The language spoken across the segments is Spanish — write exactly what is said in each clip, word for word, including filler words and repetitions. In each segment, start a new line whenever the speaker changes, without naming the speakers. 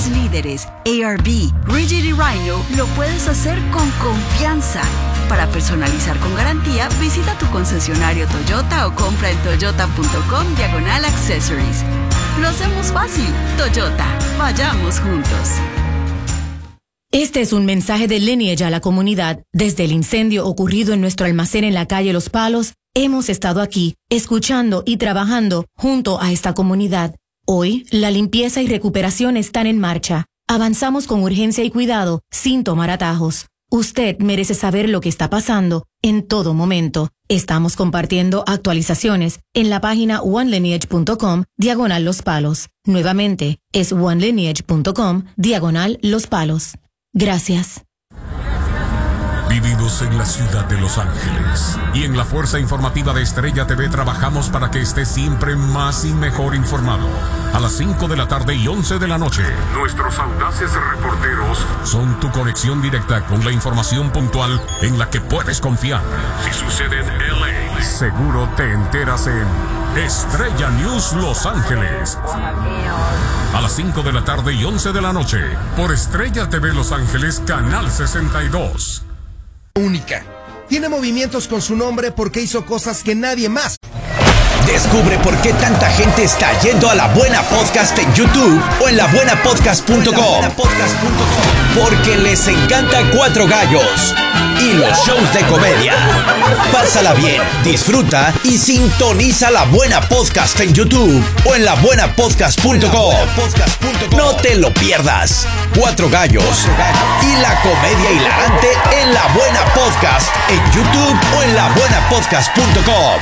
marcas líderes, A R B, Rigid y Rhino, lo puedes hacer con confianza. Para personalizar con garantía, visita tu concesionario Toyota o compra en toyota punto com diagonal accessories. Lo hacemos fácil. Toyota, vayamos juntos.
Este es un mensaje de Lineage a la comunidad. Desde el incendio ocurrido en nuestro almacén en la calle Los Palos, hemos estado aquí, escuchando y trabajando junto a esta comunidad. Hoy, la limpieza y recuperación están en marcha. Avanzamos con urgencia y cuidado, sin tomar atajos. Usted merece saber lo que está pasando en todo momento. Estamos compartiendo actualizaciones en la página one lineage punto com diagonal Los Palos. Nuevamente, es one lineage punto com diagonal Los Palos. Gracias.
Vivimos en la ciudad de Los Ángeles y en la Fuerza Informativa de Estrella T V trabajamos para que estés siempre más y mejor informado. A las cinco de la tarde y once de la noche, nuestros audaces reporteros son tu conexión directa con la información puntual en la que puedes confiar. Si sucede en L A, seguro te enteras en Estrella News Los Ángeles. A las cinco de la tarde y once de la noche, por Estrella T V Los Ángeles, Canal sesenta y dos.
Única. Tiene movimientos con su nombre porque hizo cosas que nadie más.
Descubre por qué tanta gente está yendo a La Buena Podcast en YouTube o en la buena podcast punto com. Porque les encanta Cuatro Gallos y los shows de comedia. Pásala bien, disfruta y sintoniza La Buena Podcast en YouTube o en la buena podcast punto com. No te lo pierdas. Cuatro Gallos y la comedia hilarante en La Buena Podcast en YouTube o en la buena podcast punto com.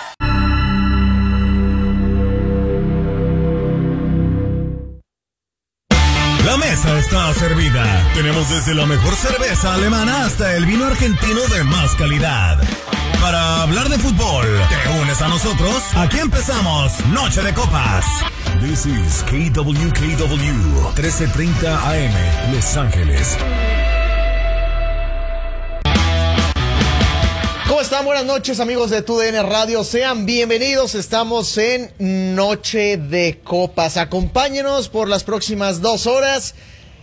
La mesa está servida. Tenemos desde la mejor cerveza alemana hasta el vino argentino de más calidad. Para hablar de fútbol, ¿te unes a nosotros? Aquí empezamos Noche de Copas. This is K W K W, trece treinta A M, Los Ángeles.
¿Cómo están? Buenas noches, amigos de T U D N Radio. Sean bienvenidos. Estamos en Noche de Copas. Acompáñenos por las próximas dos horas.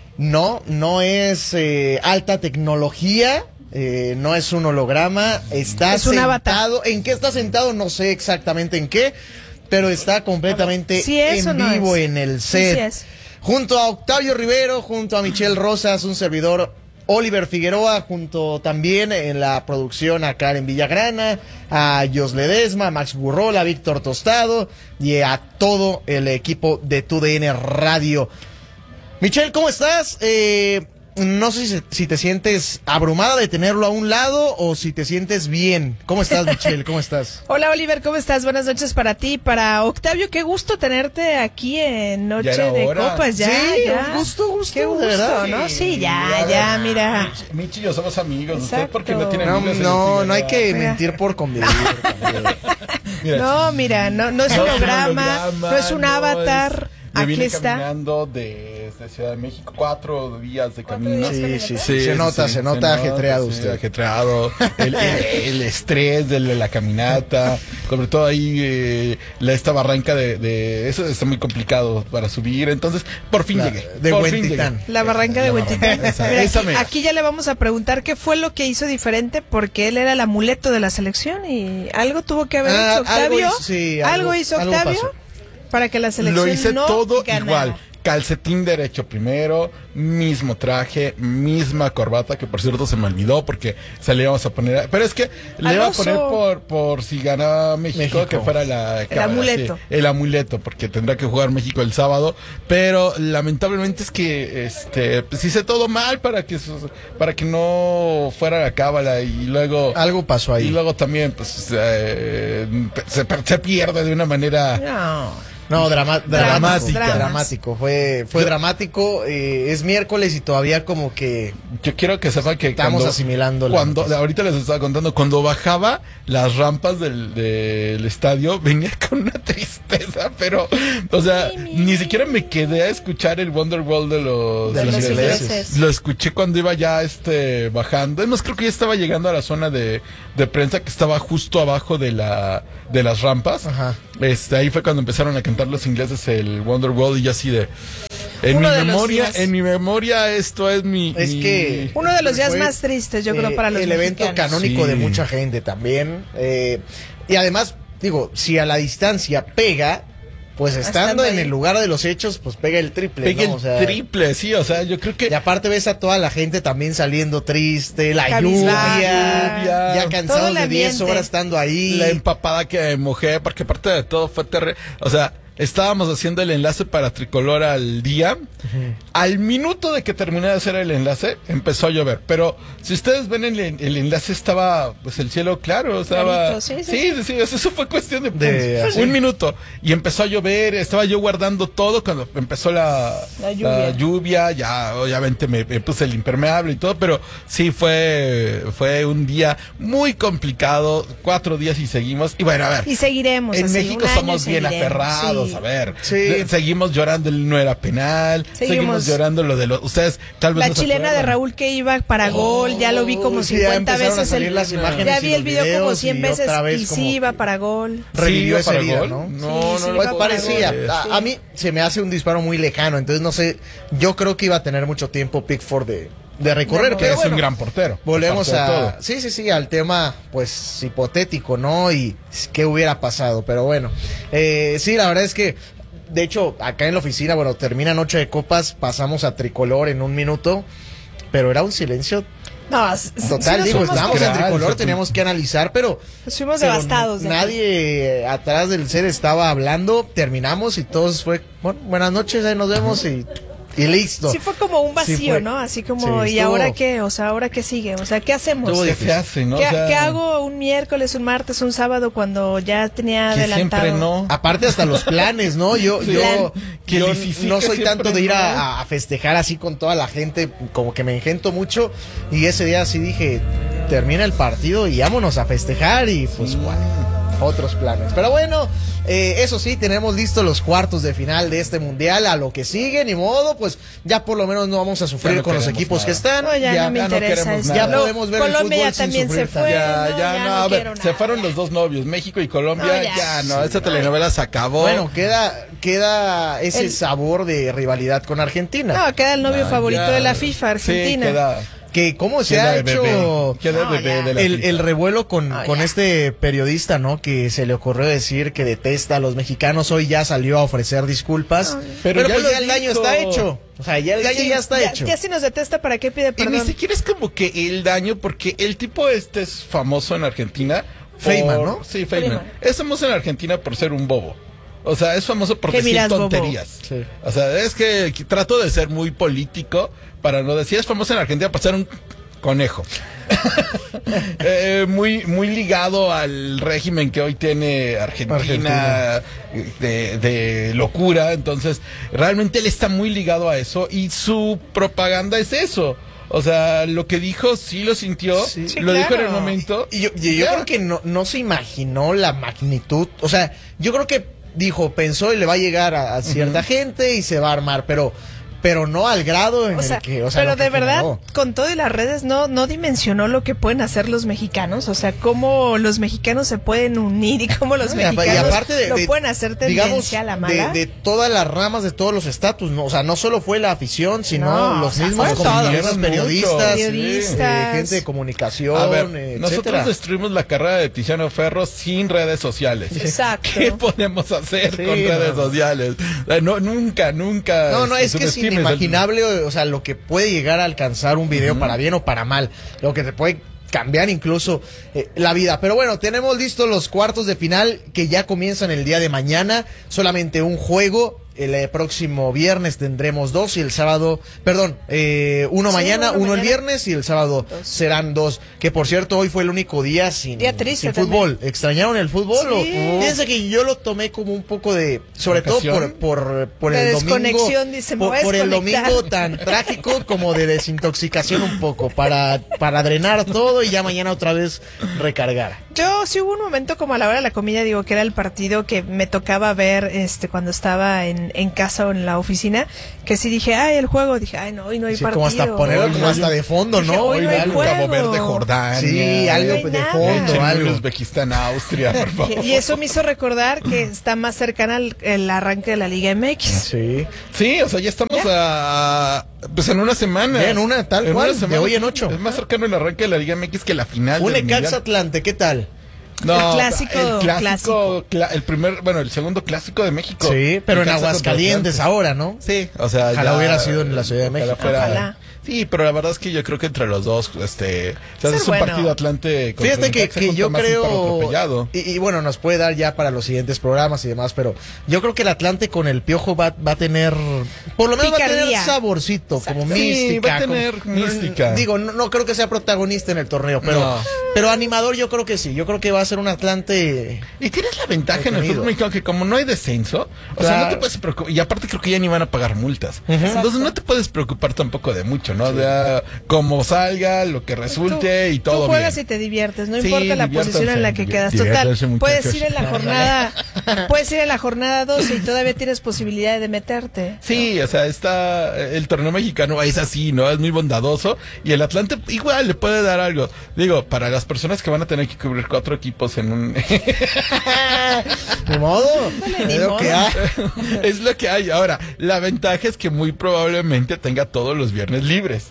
No, no es eh, alta tecnología. Eh, no es un holograma. Está
es un
sentado.
avatar.
¿En qué está sentado? No sé exactamente en qué. Pero está completamente
sí es
en
no
vivo
es.
en el set.
Sí, sí es.
Junto a Octavio Rivero, junto a Michelle Rosas, un servidor Oliver Figueroa, junto también en la producción a Karen Villagrana, a Jos Ledesma, a Max Burrola, a Víctor Tostado y a todo el equipo de T U D N Radio. Michelle, ¿cómo estás? Eh, no sé si, si te sientes abrumada de tenerlo a un lado o si te sientes bien. ¿Cómo estás, Michelle? ¿Cómo estás?
Hola, Oliver, ¿cómo estás? Buenas noches para ti, para Octavio. Qué gusto tenerte aquí en Noche de
hora.
Copas. Ya,
sí,
ya.
un gusto, gusto,
Qué gusto,
de verdad.
¿no? Sí, ya,
Ya,
ya,
ya.
mira.
Michi y yo somos amigos.
Exacto.
¿Usted por qué no tiene
No,
amigos?
no, no hay que
Mira.
mentir por convivir. también.
Mira,
No, mira, no, no es
no
holograma,
holograma,
no es un
no
avatar.
es- Me
Aquí
vine
está.
caminando desde Ciudad de México, cuatro días de camino.
Sí, sí, sí. Se nota, se nota ajetreado
sí,
usted.
Ajetreado. El, el, el estrés de la caminata. Sobre todo ahí, eh, la, esta barranca de, de. Eso está muy complicado para subir. Entonces, por fin
La-
llegué.
de
por fin
Huentitán.
llegué.
La barranca de
La
Huentitán.
barranca, esa-
Mira,
esa
aquí,
mera.
aquí ya le vamos a preguntar qué fue lo que hizo diferente, porque él era el amuleto de la selección y algo tuvo que haber
Ah,
hecho
algo
Octavio.
hizo, sí,
algo,
algo-
hizo
algo
Octavio
pasó.
para que la selección
Lo hice
no
todo
ganara.
igual. Calcetín derecho primero, mismo traje, misma corbata, que por cierto se me olvidó porque se le íbamos a poner. Pero es que le iba a
Alonso.
poner por, por si ganaba México,
México.
que fuera la
El amuleto.
sí, el amuleto, porque tendrá que jugar México el sábado. Pero lamentablemente es que este pues hice todo mal para que sus- para que no fuera la cábala y luego.
Algo pasó ahí.
Y luego también, pues, eh, se, se pierde de una manera.
No.
No, drama- dramático.
Dramas.
Dramático. Fue, fue dramático. Eh, es miércoles y todavía como que
Yo quiero que sepan que
estamos
cuando,
asimilando la
cuando
noticia.
ahorita les estaba contando, cuando bajaba las rampas del, del estadio, venía con una tristeza, pero, o sea, ni siquiera me quedé a escuchar el Wonderwall de los,
De
los
ingleses.
ingleses.
Lo escuché cuando iba ya este bajando. Además, creo que ya estaba llegando a la zona de, de prensa que estaba justo abajo de la de las rampas.
Ajá.
Este, ahí fue cuando empezaron a cantar los ingleses el Wonderwall y yo así de En
Uno
mi
de los
memoria,
días.
en mi memoria esto es mi...
Es
mi-
que
Uno de los días
fue,
más tristes, yo creo,
eh,
para los
el evento
mexicanos.
canónico
Sí.
de mucha gente también. eh, y además, digo, si a la distancia pega, pues estando
Estando
en
ahí.
el lugar de los hechos, pues pega el triple.
Pega
¿no?
el
O sea,
triple, sí, o sea, yo creo que...
y aparte ves a toda la gente también saliendo triste, la
Cabizbaja.
lluvia,
Lluvia.
ya
Todo
cansados
el
de diez
ambiente.
horas estando ahí.
La empapada que mojé, porque aparte de todo fue terrible. O sea, estábamos haciendo el enlace para Tricolor al día. Al minuto de que terminé de hacer el enlace, empezó a llover. Pero si ustedes ven el, el enlace, estaba pues el cielo claro. Estaba.
Clarito, sí, sí,
sí, sí, sí, Eso fue cuestión de,
De-
pues,
así.
un minuto. Y empezó a llover. Estaba yo guardando todo cuando empezó la,
La lluvia.
la lluvia. Ya, obviamente, me, me puse el impermeable y todo. Pero sí, fue, fue un día muy complicado. Cuatro días y seguimos. Y bueno, a ver.
Y seguiremos.
En
así,
México
un año
somos bien
seguiremos,
aferrados,
sí.
a ver.
Sí.
De- Seguimos llorando el no era penal. Seguimos,
Seguimos.
llorando lo de los. Ustedes tal vez
La
no se
chilena de
acuerdan.
Raúl que iba para gol, ya lo vi como
sí, ya
cincuenta
empezaron a
veces.
salir
el-
las imágenes
ya
y
vi
los
el video como
videos
cien
y
veces
otra vez
y
como
sí iba
que-
para gol.
Revivió
¿Sí,
ese
para
día,
gol?
¿no?
No,
Sí,
no,
sí,
no.
iba
Pues
para
parecía.
gol.
A, a mí se me hace un disparo muy lejano, entonces no sé. Yo creo que iba a tener mucho tiempo Pickford de, de recorrer.
De
Que
pero
es
bueno,
un gran portero.
Volvemos
aparte de
a.
todo.
Sí, sí, sí, al tema, pues, hipotético, ¿no? Y qué hubiera pasado, pero bueno. Eh, sí, la verdad es que. De hecho, acá en la oficina, bueno, termina Noche de Copas, pasamos a Tricolor en un minuto, pero era un silencio
No, s- s-
total.
sí nos
Digo,
fuimos
estábamos en
Gracias,
Tricolor,
tú.
teníamos que analizar, pero.
Nos fuimos
pero
devastados. de aquí.
Nadie atrás del set estaba hablando, terminamos y todos fue, bueno, buenas noches, ahí nos vemos y, y listo.
Sí fue como un
Sí
vacío,
fue.
¿no? Así como,
Sí,
¿y
estuvo-
ahora qué? O sea, ¿ahora qué sigue? O sea, ¿qué hacemos?
Estuvo
¿Qué,
difícil. Se hace, ¿no?
¿qué,
O sea-
qué hago un miércoles, un martes, un sábado cuando ya tenía
Que
adelantado?
siempre no.
Aparte hasta los planes, ¿no? Yo,
Sí.
yo,
Plan. Que
yo
difícil
no
que
soy
siempre
tanto de ir
no.
a, a festejar así con toda la gente, como que me engento mucho. Y ese día sí dije, termina el partido y vámonos a festejar y pues bueno, otros planes. Pero bueno, eh, eso sí, tenemos listos los cuartos de final de este mundial. A lo que sigue, ni modo, pues ya por lo menos no vamos a sufrir
Ya no
con los
queremos
equipos
nada.
que están.
No, ya, no me
ya no
interesa
queremos
eso.
nada.
Ya
No,
podemos ver el
Colombia
fútbol
ya
sin
también se
sufrir
fue.
Ya,
no,
ya,
ya
no,
no
a ver,
quiero
se
nada.
fueron los dos novios, México y Colombia,
No,
ya.
ya.
no, esta telenovela se acabó.
Bueno, queda, queda ese
El-
sabor de rivalidad con Argentina.
No, queda el novio
Ah,
favorito
ya.
de la FIFA, Argentina.
Sí, queda,
Que cómo se
queda
ha
el bebé,
hecho
queda el
No,
bebé
ya.
de la
el,
FIFA.
el revuelo con,
Oh,
con
ya.
este periodista, ¿no? Que se le ocurrió decir que detesta a los mexicanos. Hoy ya salió a ofrecer disculpas.
Pero
pero
ya
pues
lo
ya el daño
dijo.
está hecho. O sea, ya el daño
Sí,
ya está hecho.
Ya si nos detesta, ¿para qué pide
Y ni
perdón?
siquiera es como que el daño, porque el tipo este es famoso en Argentina. por-
Feynman, ¿no?
Sí, Feynman.
Feynman.
Es famoso en Argentina por ser un bobo. O sea, es famoso por
¿Qué
decir
miras, bobo?
tonterías.
Sí.
O sea, es que que trato de ser muy político para no decir, es famoso en Argentina por ser un conejo. Eh, muy, muy ligado al régimen que hoy tiene Argentina,
Argentina.
De, de locura. Entonces, realmente él está muy ligado a eso y su propaganda es eso. O sea, lo que dijo sí lo sintió,
Sí.
Sí,
lo dijo en el
claro.
momento.
Y yo, y yo
Ya.
creo que no, no se imaginó la magnitud. O sea, yo creo que dijo, pensó y le va a llegar a, a cierta gente y se va a armar, pero, pero no al grado en
O sea,
el que. O sea,
pero
lo que
de verdad,
generó.
con todo y las redes, no, no dimensionó lo que pueden hacer los mexicanos. O sea, cómo los mexicanos se pueden unir y cómo los
No, y apa-
mexicanos
y aparte de,
lo
de-
pueden hacer
digamos,
tendencia a la
de,
mala.
de todas las ramas, de todos los estatus, ¿no? O sea, no solo fue la afición, sino
No,
los
o sea,
mismos
fueron
compañeros
todos.
periodistas,
Periodistas.
eh, gente de comunicación,
A ver,
eh,
nosotros
etcétera.
destruimos la carrera de Tiziano Ferro sin redes sociales.
Exacto.
¿Qué podemos hacer
Sí,
con redes
no.
sociales? O sea, no, nunca, nunca.
No, no, es que es
subestimes el-
inimaginable, o sea, lo que puede llegar a alcanzar un video para bien o para mal, lo que te puede cambiar incluso eh, la vida. Pero bueno, tenemos listos los cuartos de final que ya comienzan el día de mañana, solamente un juego. El eh, próximo viernes tendremos dos y el sábado, perdón, eh, uno
Sí,
mañana,
uno
uno el
mañana.
viernes y el sábado serán dos. Que por cierto, hoy fue el único día sin,
Día triste
sin
también.
fútbol. ¿Extrañaron el fútbol?
Sí.
O, fíjense que yo lo tomé como un poco de, sobre todo por,
¿Vacación?
por, por
De
el domingo.
desconexión, dice, me
por,
voy a
por el
desconectar.
domingo tan trágico como de desintoxicación un poco, para, para drenar todo y ya mañana otra vez recargar.
Yo sí hubo un momento como a la hora de la comida, digo, que era el partido que me tocaba ver este cuando estaba en, en casa o en la oficina, que sí dije, ay, el juego, dije, ay, no, hoy no hay
Sí,
partido.
como hasta ponerlo como hasta de fondo,
Dije,
¿no?
hoy no hay
algo,
juego.
Cabo Verde, Jordania.
Sí, algo
No hay
de
nada.
fondo,
Échenle
algo.
Uzbekistán, Austria, por favor.
Y eso me hizo recordar que está más cercana al el arranque de la Liga M X.
Sí.
Sí, o sea, ya estamos a, pues en una semana.
Ya en una, tal
En
cual,
una semana.
de hoy en ocho.
Es más cercano el arranque de la Liga M X que la final.
Un
del
Necaxa
Mundial.
Atlante, ¿qué tal?
No,
El clásico,
el clásico,
clásico.
cla- el primer, bueno, el segundo clásico de México.
Sí, pero en
Necaxa contra
Aguascalientes
Atlantes.
ahora, ¿no?
Sí, o sea,
Ojalá
ya-
hubiera sido en la Ciudad de
ojalá
México.
fuera-
Ojalá.
Sí, pero la verdad es que yo creo que entre los dos, este, o sea,
Ser
es un
bueno.
partido Atlante contra
Fíjate que,
Necaxa
que
contra
yo
más un perro
creo,
atropellado.
y, y bueno, nos puede dar ya para los siguientes programas y demás, pero yo creo que el Atlante con el Piojo va, va a tener, por lo menos va a tener
Picardía.
saborcito, como
Sí,
mística.
va a tener
como-
mística.
Digo, no, no creo que sea protagonista en el torneo, pero,
No.
pero animador yo creo que sí, yo creo que va a ser un Atlante.
Y tienes la ventaja en el
Detenido.
fútbol mexicano que como no hay descenso, o sea,
Claro.
no te puedes preocupar, y aparte creo que ya ni van a pagar multas. Entonces no te puedes preocupar tampoco de mucho, ¿no? O sea, como salga, lo que resulte y todo
Tú juegas
bien.
y te diviertes, no
Sí,
importa la
diviértanse,
posición en la que
divier-
quedas. Total,
diviértanse,
puedes
muchachos.
ir en la jornada, puedes ir en la jornada doce y todavía tienes posibilidad de meterte.
Sí, o sea, está el torneo mexicano es así, ¿no? Es muy bondadoso y el Atlante igual le puede dar algo. Digo, para las personas que van a tener que cubrir cuatro equipos en un
Ni modo,
ni
es lo
modo.
que hay.
es lo que hay. Ahora, la ventaja es que muy probablemente tenga todos los viernes libres.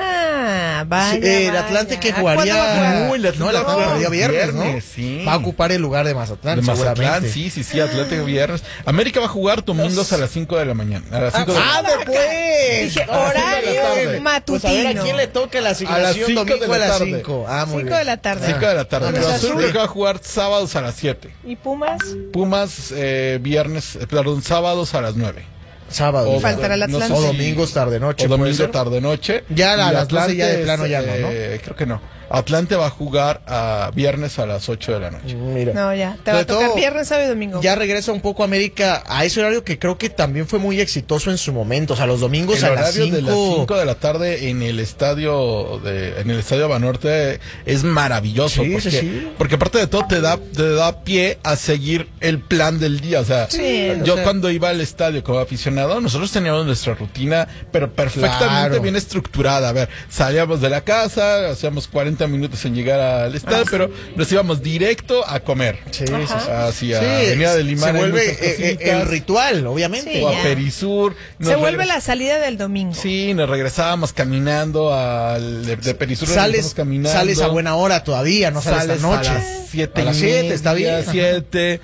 Ah, vaya.
Sí, el
vaya.
Atlante que
¿A cuándo va a
jugaría.
jugar?
No, el Atlante
No,
jugaría viernes, ¿no?
viernes, sí.
Va a ocupar el lugar de Mazatlán,
De Mazatlán,
seguramente.
sí, sí, sí, Atlante viernes. América va a jugar domingos a las cinco de la mañana. A las cinco de la
¡Ah,
mañana.
después!
Dije,
A las cinco de la
horario
tarde.
matutino.
Pues a ver a quién le toca la asignación
cinco de
domingo
la
a las
tarde.
cinco. Ah, muy
Cinco
bien.
de la tarde.
cinco de la tarde.
Ah,
Cruz
Cruz
Azul
Azul.
creo que va a jugar sábados a las siete.
¿Y Pumas?
Pumas, eh, viernes, eh, perdón, sábados a las nueve.
Sábado.
O-
faltará el
no sé
Atlante.
O
si-
domingos tarde noche.
O
puede
domingo
ser.
tarde noche.
Ya a
Y
las doce ya de
Atlante,
plano ya no, ¿no?
eh, Creo que no. Atlante va a jugar a viernes a las ocho de la noche.
Mira.
No, ya. Te va
Sobre
a tocar
todo,
viernes, sábado y domingo.
Ya regresa un poco América a ese horario que creo que también fue muy exitoso en su momento. O sea, los domingos
El
a las
horario de las
cinco.
cinco de la tarde en el estadio de en el estadio Banorte es maravilloso
Sí,
porque,
sí, sí.
porque aparte de todo te da te da pie a seguir el plan del día, o sea,
Sí.
yo
O sea-
cuando iba al estadio como aficionado, nosotros teníamos nuestra rutina pero perfectamente
Claro.
bien estructurada. A ver, salíamos de la casa, hacíamos cuarenta minutos en llegar al estadio, pero nos íbamos directo a comer.
Sí, sí, sí.
Hacia
Sí,
Avenida del Limán.
se
hay
vuelve
muchas
eh, eh,
cositas,
el ritual, obviamente.
Sí,
o
ya.
a Perisur.
Se
nos
vuelve
regres-
la salida del domingo.
Sí, nos regresábamos caminando al de, de Perisur.
Sales,
regresamos caminando.
sales a buena hora todavía, no sales,
Sales
esta noche.
a las siete
A las
y
siete,
media,
está bien.
siete,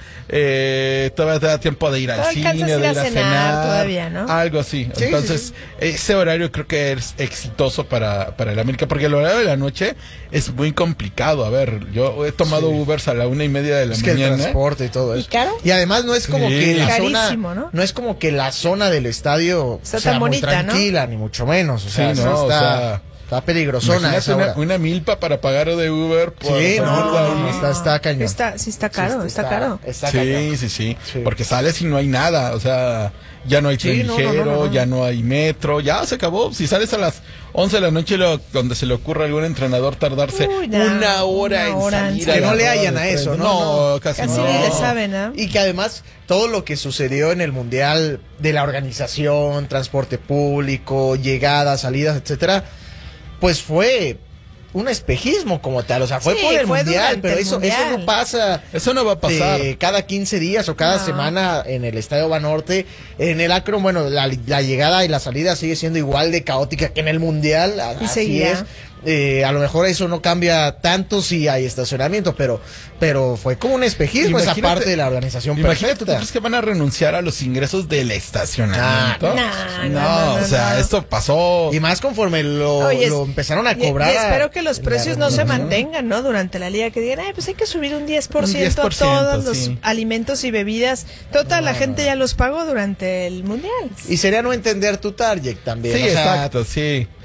eh, todavía te da tiempo de ir al
Todavía
cine,
alcanzas
de
a
ir
ir
a
a
cenar,
cenar todavía, ¿no?
algo así.
Sí,
Entonces, ese horario creo que es exitoso para, para el América, porque el horario de la noche es muy complicado. A ver, yo he tomado
Sí.
Ubers a la una y media de la
Es que el
mañana.
transporte y todo
¿Y
eso.
caro?
Y además no es como
Sí.
que la
Carísimo,
zona,
¿no?
es como que la zona del estadio
Está
sea
tan
muy
bonita, ¿no?
tranquila, ni mucho menos. O
Sí,
sea,
no,
sí
o
está,
sea,
está peligrosona
Imagínate
esa
una,
hora.
una milpa para pagar de Uber. Por
Sí, no,
por
no,
la-
no, no, está, está cañón.
Está, sí está caro,
Sí,
está, caro.
Está cañón.
Sí, sí, sí,
Sí.
porque sales y no hay nada, o sea, ya no hay
Sí,
tren
no, no,
ligero,
no, no, no.
ya no hay metro, ya se acabó. Si sales a las once de la noche, lo, donde se le ocurre a algún entrenador tardarse
Uy, no,
una hora
una
en
hora en
salir.
salir.
a
Que no
la
le
rueda
hayan
de
a eso,
prensa.
¿no?
No, casi,
Casi
no.
ni le saben, ¿ah?
Y que además todo lo que sucedió en el Mundial de la organización, transporte público, llegadas, salidas, etcétera, pues fue un espejismo como tal, o sea, fue
Sí,
por el
fue
Mundial,
durante
pero
el
eso, eso
Mundial.
no pasa
Eso no va a pasar.
de cada quince días o cada
No.
semana en el Estadio Banorte. En el Akron, bueno, la, la llegada y la salida sigue siendo igual de caótica que en el Mundial, a-
Y
así
seguirá.
es. Eh, a lo mejor eso no cambia tanto si hay estacionamiento, pero, pero fue como un espejismo esa
Imagínate-
parte de la organización
Imagínate, ¿tú
perfecta.
crees que van a renunciar a los ingresos del estacionamiento?
No, no, no, no,
o sea,
no.
esto pasó.
Y más conforme lo,
Oye,
lo empezaron a
y-
cobrar.
Y, espero que los
en la
precios no se
reunión.
mantengan, ¿no? Durante la liga, que digan, ay, pues hay que subir un diez por
Un
ciento
diez por ciento,
todos los
sí.
alimentos y bebidas. Total, la gente ya los pagó durante el mundial.
Y sería no entender tu target también.
Sí,
o sea,
exacto, sí.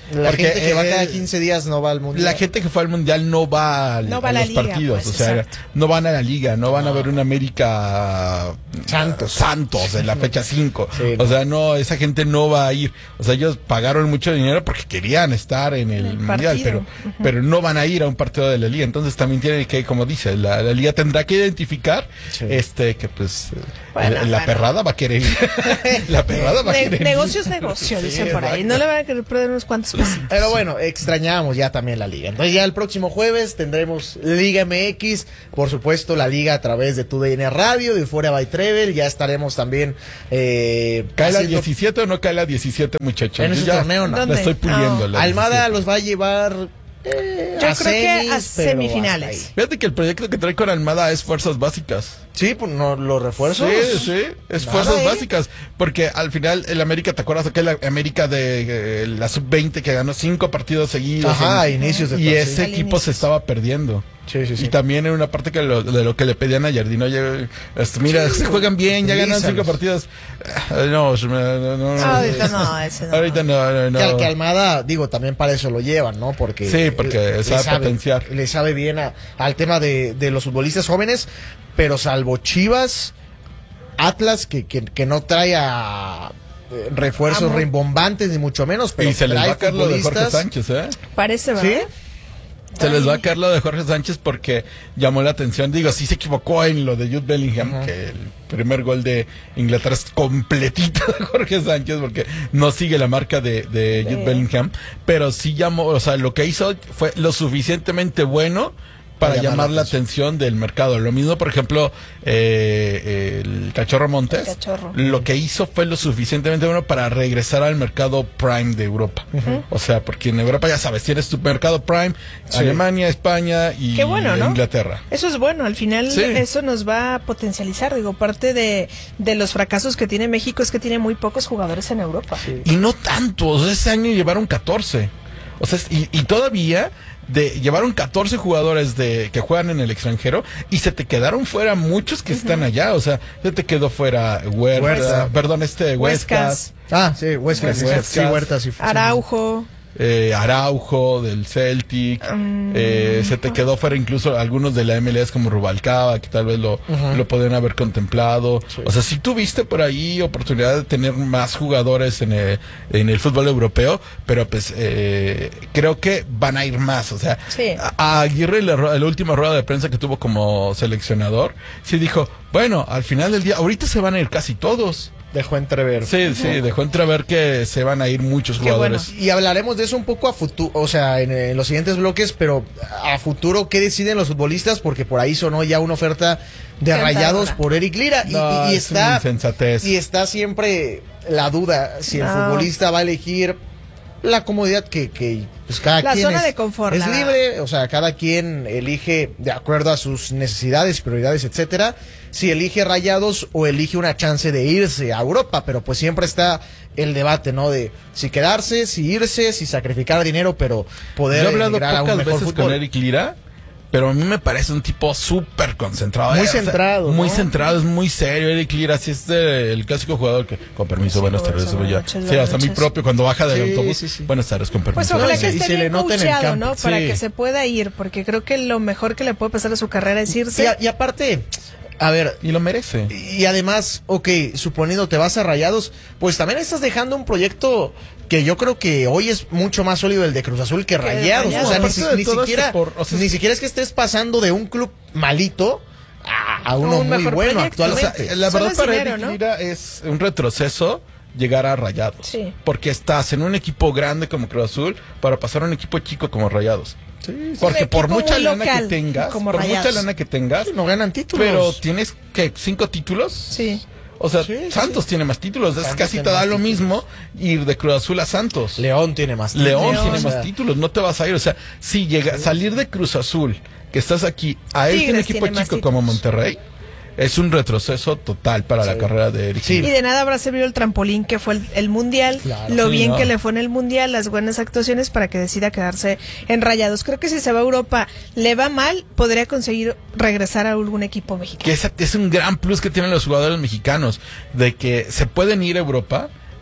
La
Porque,
gente que va
eh,
cada quince días no va al mundial.
La gente que fue al mundial no va, al-
No va
a
a la
los
liga,
partidos,
pues,
o sea,
exacto.
no van a la liga, no van a ver un América
Santos.
Santos en la fecha cinco.
Sí,
o
no.
sea, no, esa gente no va a ir. O sea, ellos pagaron mucho dinero porque querían estar en el,
el
mundial,
partido.
pero,
Ujú.
pero no van a ir a un partido de la liga. Entonces también tiene que, como dice, la, la liga tendrá que identificar
Sí.
este que pues
Bueno,
la, la
bueno.
perrada va a querer ir. La perrada va a
Ne-
querer ir.
negocio es negocio,
Sí,
dicen por ahí.
exacto.
No le van a querer perder unos cuantos pesos.
Pero bueno, extrañamos ya también la liga. Entonces ya el próximo jueves tendremos Liga M X, por supuesto la liga a través de tu D N Radio, de Euphoria by Trevel, ya estaremos también eh,
¿Cae la
haciendo-
diecisiete o no cae la diecisiete, muchachos?
En
Yo
ese
ya
torneo no.
La
¿Dónde?
estoy puliendo.
No.
la
Almada
diecisiete.
los va a llevar eh,
Yo
a
creo que a
semis, pero
semifinales.
hasta ahí.
Fíjate que el proyecto que trae con Almada es fuerzas básicas.
Sí, pues no, los refuerzos.
Sí, sí, es
Nada,
fuerzas
¿eh?
básicas. Porque al final el América, ¿te acuerdas aquel América de eh, la sub veinte que ganó cinco partidos seguidos?
Ajá, a
En-
inicios de
Y
torneo.
ese
Al
equipo
inicio.
se estaba perdiendo.
Sí, sí, sí.
Y también en una parte que lo- de lo que le pedían a Jardín, oye, este, mira, se juegan bien, ya ganan cinco
utilízalos.
partidos. Ah, No, no, no, no.
Ahorita no, ese no.
Ahorita no, no, no.
Que, al- que Almada, digo, también para eso lo llevan, ¿no? Porque
Sí, porque
le
sabe potenciar.
Le sabe bien a- al tema de, de los futbolistas jóvenes, pero salvo Chivas, Atlas, que, que, que no trae a eh, refuerzos
Amo.
rimbombantes, ni mucho menos, pero
Y se les
trae
va a caer lo de Jorge
futbolistas.
Sánchez, ¿eh?
Parece, ¿verdad?
¿Sí?
Se les va a caer lo de Jorge Sánchez porque llamó la atención. Digo, sí se equivocó en lo de Jude Bellingham, que el primer gol de Inglaterra es completito de Jorge Sánchez porque no sigue la marca de, de Jude
Sí.
Bellingham. Pero sí llamó, o sea, lo que hizo fue lo suficientemente bueno para
Para
llamar la atención del mercado. Lo mismo, por ejemplo, eh, el Cachorro Montes.
El Cachorro.
Lo que hizo fue lo suficientemente bueno para regresar al mercado Prime de Europa. O sea, porque en Europa ya sabes, tienes tu mercado Prime,
Sí.
Alemania, España y
Qué bueno, ¿no?
Inglaterra.
Eso es bueno, al final
Sí.
eso nos va a potencializar. Digo, parte de, de los fracasos que tiene México es que tiene muy pocos jugadores en Europa.
Y no tantos, ese año llevaron catorce. O sea, y, y todavía de llevaron catorce jugadores de que juegan en el extranjero y se te quedaron fuera muchos que están allá. O sea, se te quedó fuera Huerta,
Huerta.
perdón, este
Huescas.
Huescas,
Ah, sí, Huesca, sí,
Huescas.
sí, Huerta, sí. sí.
Araujo.
eh, Araujo del Celtic,
Mm.
eh, se te quedó fuera incluso algunos de la M L S como Rubalcaba, que tal vez lo, lo podrían haber contemplado. O sea, si tuviste por ahí oportunidad de tener más jugadores en el, en el fútbol europeo, pero pues eh, creo que van a ir más. O sea,
Sí.
a, a Aguirre, la, ru- la última rueda de prensa que tuvo como seleccionador, sí dijo, bueno, al final del día, ahorita se van a ir casi todos.
Dejó entrever.
Sí, sí, dejó entrever que se van a ir muchos
Qué bueno.
jugadores.
Y hablaremos de eso un poco a futuro, o sea, en, en los siguientes bloques, pero a futuro, ¿qué deciden los futbolistas? Porque por ahí sonó ya una oferta de
Tentadora.
Rayados por Eric Lira. Y,
No,
y- y
es una
está,
insensatez.
y está siempre la duda si el
No.
futbolista va a elegir la comodidad que, que pues cada
La
quien
zona
es,
de confort,
es
la-
libre, o sea, cada quien elige de acuerdo a sus necesidades, prioridades, etcétera, si elige Rayados o elige una chance de irse a Europa, pero pues siempre está el debate, ¿no? De si quedarse, si irse, si sacrificar dinero, pero poder
Yo he hablado
emigrar a un
pocas
mejor
veces
fútbol.
con Eric Lira, pero a mí me parece un tipo súper concentrado.
Muy
Eh, o sea,
centrado,
Muy
¿no?
centrado, es muy serio. Eric Lira, así es de- el clásico jugador que, con permiso, buenas
buenas
tardes, voy ya.
noches,
Sí,
buenas
hasta muy
noches.
propio cuando baja del
Sí,
autobús.
sí, sí.
Buenas tardes, con permiso.
Pues ojalá
No,
que
y se- y
esté
se le
bien
nota en el
coacheado,
campo.
¿no? Para
Sí.
que se pueda ir, porque creo que lo mejor que le puede pasar a su carrera es
Y,
irse.
a- y aparte, a ver,
Y lo merece.
y además, ok, suponiendo te vas a Rayados, pues también estás dejando un proyecto que yo creo que hoy es mucho más sólido el de Cruz Azul que
de
Rayados.
Rayados.
O sea, ni,
Aparte
si-
de
ni
todo
siquiera,
esto por- o sea,
ni siquiera es que estés pasando de un club malito a, a uno
un
muy
mejor
bueno
proyecto.
O sea,
actualmente.
la
Solo
verdad
es
para
dinero,
Eric
¿no?
Lira es un retroceso llegar a Rayados.
Sí.
Porque estás en un equipo grande como Cruz Azul para pasar a un equipo chico como Rayados. Porque
Un
por
equipo
mucha
muy
lana
local,
que tengas,
como
por mucha
Rayados.
lana que tengas,
No ganan títulos.
pero tienes que cinco títulos.
Sí.
O sea,
Sí, sí,
Santos tiene más títulos. Es
Santos
casi
tiene
te da
más
lo
títulos.
mismo ir de Cruz Azul a Santos.
León tiene más títulos.
León,
León,
tiene
o
más
sea,
títulos. No te vas a ir. O sea, si llega salir de Cruz Azul, que estás aquí, a él
Tigres
un equipo
tiene más
chico como
títulos.
Monterrey, es un retroceso total para la carrera de Eric.
Sí.
Y de nada habrá servido el trampolín que fue el, el mundial,
Claro,
lo
sí,
bien
no.
que le fue en el mundial, las buenas actuaciones para que decida quedarse en Rayados. Creo que si se va a Europa, le va mal, podría conseguir regresar a algún equipo mexicano.
Que esa- es un gran plus que tienen los jugadores mexicanos, de que se pueden ir a Europa,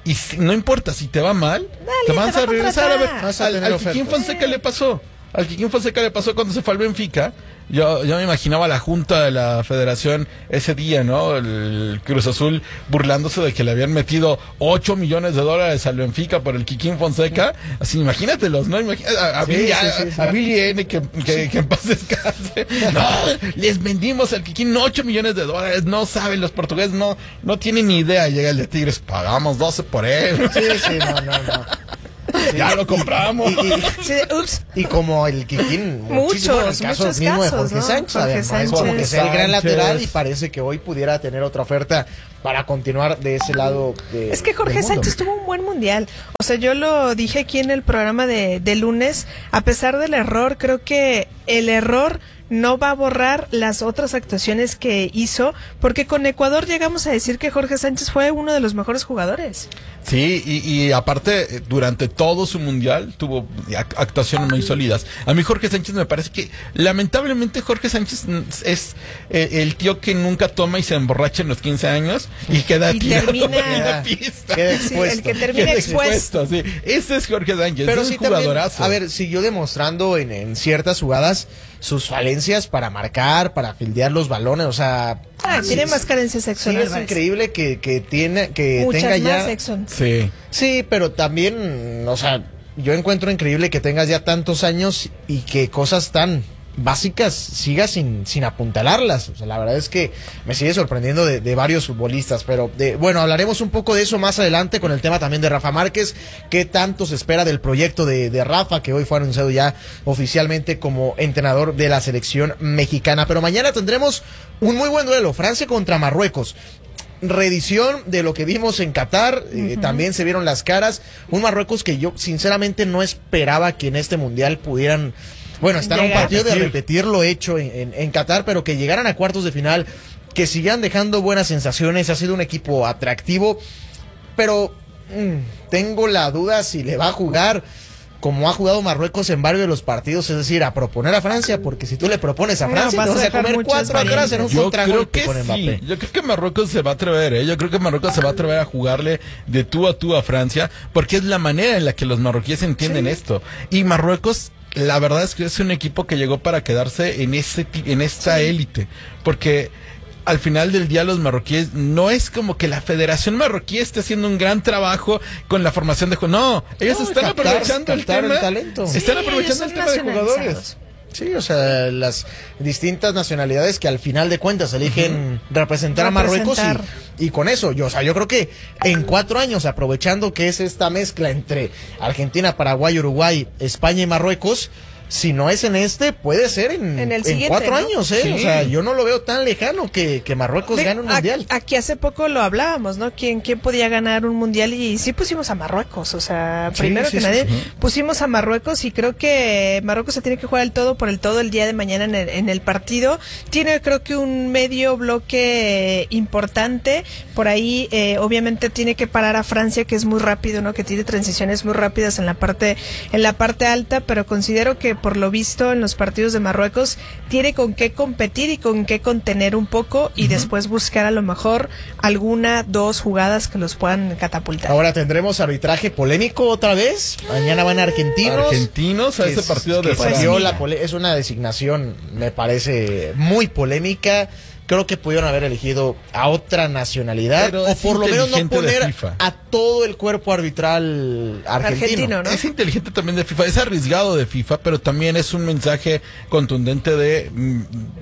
Y si, no importa, si te va mal,
Dale,
te vas
te va
a regresar. A ver,
Vas a
al,
tener
al Kikín
ofertas.
Fonseca le pasó. Al Kikín Fonseca le pasó cuando se fue al Benfica. Yo, yo me imaginaba la junta de la federación ese día, ¿no? El Cruz Azul burlándose de que le habían metido ocho millones de dólares al Benfica por el Kikín Fonseca. Así, imagínatelos, ¿no? Imagínate a, a,
Sí,
Billy,
sí,
a,
sí, sí.
a Billy N, que, que, que en paz descanse. No, les vendimos al Kikín ocho millones de dólares. No saben, los portugueses no, no tienen ni idea. Llega el de Tigres, pagamos doce por él.
Sí, sí, no, no, no. Sí.
Ya lo compramos.
Y, y-
Sí, ups.
y como el Kikín, muchísimo, en el caso
muchos
mismo de
casos,
Jorge
¿no?
Sánchez,
Jorge
además,
Sánchez.
como que es el gran
Sánchez.
lateral y parece que hoy pudiera tener otra oferta para continuar de ese lado de,
Es que Jorge
del mundo.
Sánchez tuvo un buen mundial. O sea, yo lo dije aquí en el programa de, de lunes. A pesar del error, creo que el error no va a borrar las otras actuaciones que hizo, porque con Ecuador llegamos a decir que Jorge Sánchez fue uno de los mejores jugadores.
Sí, y, y aparte, durante todo su mundial tuvo ac- actuaciones muy sólidas. A mí Jorge Sánchez me parece que, lamentablemente, Jorge Sánchez mm, es eh, el tío que nunca toma y se emborracha en los quince años y queda
Y
tirado
termina-
en la pista.
Queda
Sí,
expuesto.
el que termina
Queda
expuesto.
sí. Ese es Jorge Sánchez,
Pero
es
sí
un
también,
jugadorazo.
a ver, siguió demostrando en, en ciertas jugadas sus falencias para marcar, para fildear los balones, o sea...
Ah,
sí,
tiene
sí,
más carencias
Sí,
sexuales.
es increíble que, que, tiene, que
Muchas
tenga ya...
más, Exxon.
Sí.
Sí, pero también, o sea, yo encuentro increíble que tengas ya tantos años y que cosas tan básicas sigas sin, sin apuntalarlas. O sea, la verdad es que me sigue sorprendiendo de, de varios futbolistas, pero de, bueno, hablaremos un poco de eso más adelante con el tema también de Rafa Márquez. ¿Qué tanto se espera del proyecto de, de Rafa, que hoy fue anunciado ya oficialmente como entrenador de la selección mexicana? Pero mañana tendremos un muy buen duelo, Francia contra Marruecos. Reedición de lo que vimos en Qatar, eh, también se vieron las caras, un Marruecos que yo sinceramente no esperaba que en este mundial pudieran, bueno, estar a un
Llegar.
partido de repetir lo hecho en, en, en Qatar, pero que llegaran a cuartos de final, que sigan dejando buenas sensaciones. Ha sido un equipo atractivo, pero mm, tengo la duda si le va a jugar como ha jugado Marruecos en varios de los partidos, es decir, a proponer a Francia, porque si tú le propones a
No,
Francia,
vas
te
a
vas a
dejar
comer
muchas
cuatro atrás en un
variantes.
Yo creo
contragolpe
que
con Mbappé.
sí. Yo creo que Marruecos se va a atrever, ¿eh? Yo creo que Marruecos se va a atrever a jugarle de tú a tú a Francia, porque es la manera en la que los marroquíes entienden esto. Y Marruecos, la verdad es que es un equipo que llegó para quedarse en ese ti- en esta élite, porque al final del día los marroquíes no es como que la Federación Marroquí esté haciendo un gran trabajo con la formación de jugadores. No, ellos
No,
están
captar-
aprovechando el
captar el
tema.
talento.
Están
Sí,
aprovechando el
ellos
tema de
son
jugadores.
nacionalizados.
Sí, o sea, las distintas nacionalidades que al final de cuentas eligen representar a Marruecos
Representar.
y, y con eso, yo, o sea, yo creo que en cuatro años, aprovechando que es esta mezcla entre Argentina, Paraguay, Uruguay, España y Marruecos, si no es en este, puede ser en,
En el
en
siguiente,
cuatro
¿no?
años, ¿eh?
Sí.
O sea, yo no lo veo tan lejano que, que Marruecos
De-
gane un
a-
mundial.
Aquí hace poco lo hablábamos, ¿no? ¿Quién, quién podía ganar un mundial? Y sí pusimos a Marruecos, o sea,
Sí,
primero
sí,
que
sí,
nadie
sí.
pusimos a Marruecos y creo que Marruecos se tiene que jugar el todo por el todo el día de mañana en el, en el partido. Tiene creo que un medio bloque eh, importante, por ahí eh, obviamente tiene que parar a Francia, que es muy rápido, ¿no? Que tiene transiciones muy rápidas en la parte, en la parte alta, pero considero que por lo visto en los partidos de Marruecos tiene con qué competir y con qué contener un poco y después buscar a lo mejor alguna, dos jugadas que los puedan catapultar.
Ahora tendremos arbitraje polémico otra vez. Mañana van argentinos.
Argentinos a
que
ese
es-
partido
que
de
Pues
salió
mira.
la pole- es una designación, me parece muy polémica. Creo que pudieron haber elegido a otra nacionalidad
Pero
o
es
por lo menos no
inteligente de
poner
FIFA.
a todo el cuerpo arbitral argentino.
Argentino, ¿no?
Es inteligente también de FIFA, es arriesgado de FIFA, pero también es un mensaje contundente de mm,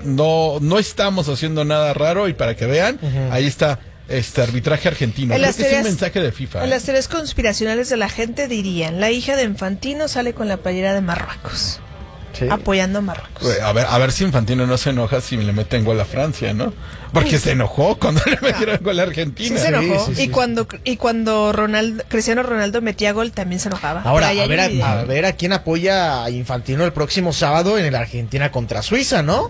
no no estamos haciendo nada raro y para que vean, ahí está este arbitraje argentino.
En
Creo
las
que es un
teorías-
mensaje de FIFA.
En
¿eh?
las teorías conspiracionales de la gente dirían, la hija de Infantino sale con la playera de Marruecos,
Sí.
apoyando a Marruecos.
A ver, a ver si Infantino no se enoja si le meten gol a Francia, ¿no? Porque se enojó cuando le metieron gol a
Sí
Argentina.
se enojó.
sí, sí,
y
sí.
cuando y cuando Ronaldo, Cristiano Ronaldo metía gol también se enojaba.
Ahora,
Por ahí
a
hay
ver
un
a,
video.
a ver a quién apoya a Infantino el próximo sábado en el Argentina contra Suiza, ¿no?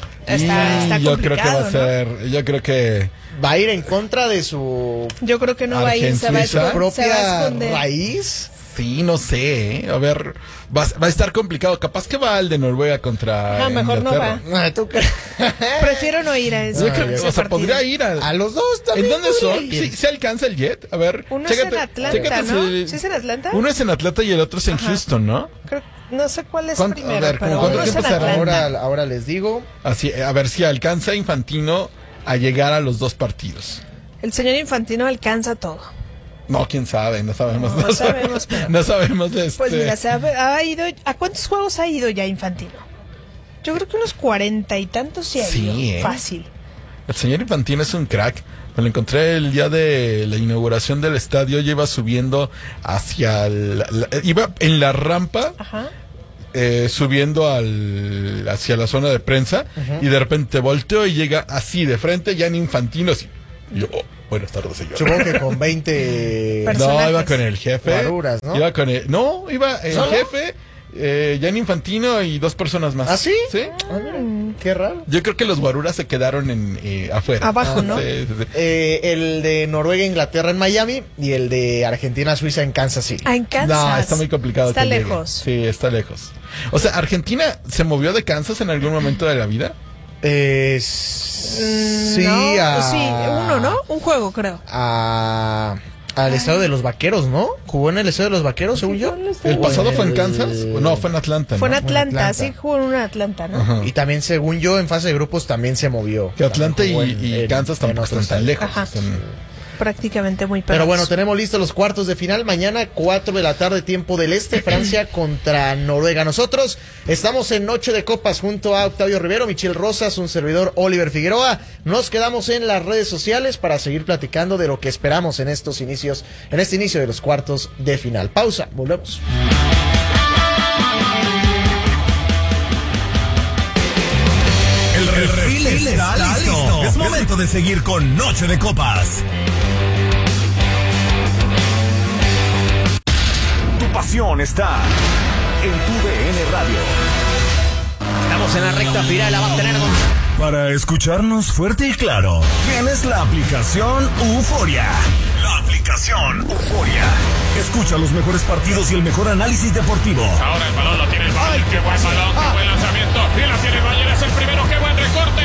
Está,
Y
está
yo creo que va
complicado,
a
¿no?
ser, yo creo que
Va a ir en contra de su
Yo creo que no va a ir, se va, a
Argentina,
escon- se va a
propia
esconder.
raíz.
Sí, no sé, ¿eh? A ver, va, va a estar complicado. Capaz que va el de Noruega contra
No, mejor
Inglaterra.
no va.
Ah, ¿tú qué?
Prefiero no ir a ese,
Yo creo que,
ese
o sea,
partido.
podría ir a,
A los dos también.
¿En dónde son?
podría ir.
¿Sí, ¿Se alcanza el jet? A ver,
Uno
chécate-
es en Atlanta,
chécate
¿no?
si-
¿Sí es en Atlanta?
Uno es en Atlanta y el otro es en
Ajá.
Houston, ¿no?
Creo, no sé cuál es
¿Cuánto-
primero,
a ver,
pero
¿cómo cuánto
uno es en
tiempo será?
Atlanta.
Ahora, ahora les digo.
Así, a ver si alcanza Infantino a llegar a los dos partidos.
El señor Infantino alcanza todo.
No, quién sabe, no sabemos.
No, no sabemos, pero-
No sabemos de este.
Pues mira, se ha, ha ido, ¿a cuántos juegos ha ido ya Infantino? Yo creo que unos cuarenta y tantos se ha
Sí,
ido.
¿eh?
Fácil.
El señor Infantino es un crack. Me lo encontré el día de la inauguración del estadio. Yo iba subiendo hacia el, la- iba en la rampa,
Ajá.
eh, subiendo al hacia la zona de prensa, y de repente volteo y llega así de frente, ya en Infantino, así. Y yo, oh, buenas tardes, señor.
Supongo que con veinte.
Pero-
No,
personajes.
iba con el jefe.
Guaruras, ¿no?
Iba con el, no, iba el
¿Solo?
jefe, eh, Jan Infantino y dos personas más.
¿Ah, sí?
Sí.
Ah, mira, qué raro.
Yo creo que los guaruras se quedaron en eh, afuera.
Abajo, ¿no?
Sí, sí, sí.
Eh, el de Noruega, Inglaterra en Miami y el de Argentina, Suiza en Kansas City.
Ah, en Kansas.
No, está muy complicado.
Está
que llegue.
lejos.
Sí, está lejos. O sea, ¿Argentina se movió de Kansas en algún momento de la vida?
Eh,
Mm,
sí,
no,
a,
sí, uno, ¿no? Un juego, creo.
A, al estadio de los Vaqueros, ¿no? ¿Jugó en el estadio de los Vaqueros, según yo?
¿El
O
pasado
en
fue en
el-
Kansas? No, fue en Atlanta.
Fue en
¿no?
Atlanta,
Atlanta.
sí jugó en un Atlanta, ¿no?
Ajá.
Y también, según yo, en fase de grupos también se movió.
Que Atlanta y,
También jugó en-
y
en-
Kansas
en
tampoco
otro
están tan
estadio.
lejos.
Ajá.
están-
Prácticamente muy
Pero
pegados.
bueno, tenemos listos los cuartos de final. Mañana, cuatro de la tarde, tiempo del este, Francia contra Noruega. Nosotros estamos en Noche de Copas junto a Octavio Rivero, Michelle Rosas, un servidor Oliver Figueroa. Nos quedamos en las redes sociales para seguir platicando de lo que esperamos en estos inicios, en este inicio de los cuartos de final. Pausa, volvemos.
El refil está listo. Es momento de seguir con Noche de Copas. Tu pasión está en tu D N Radio.
Estamos en la recta final, la va a tener con...
Para escucharnos fuerte y claro, tienes la aplicación Euforia. La aplicación Euforia. Escucha los mejores partidos y el mejor análisis deportivo.
Ahora el balón lo tiene el Bayern. Qué buen balón, qué buen lanzamiento. Y la tiene el Bayern, es el primero. Qué buen recorte.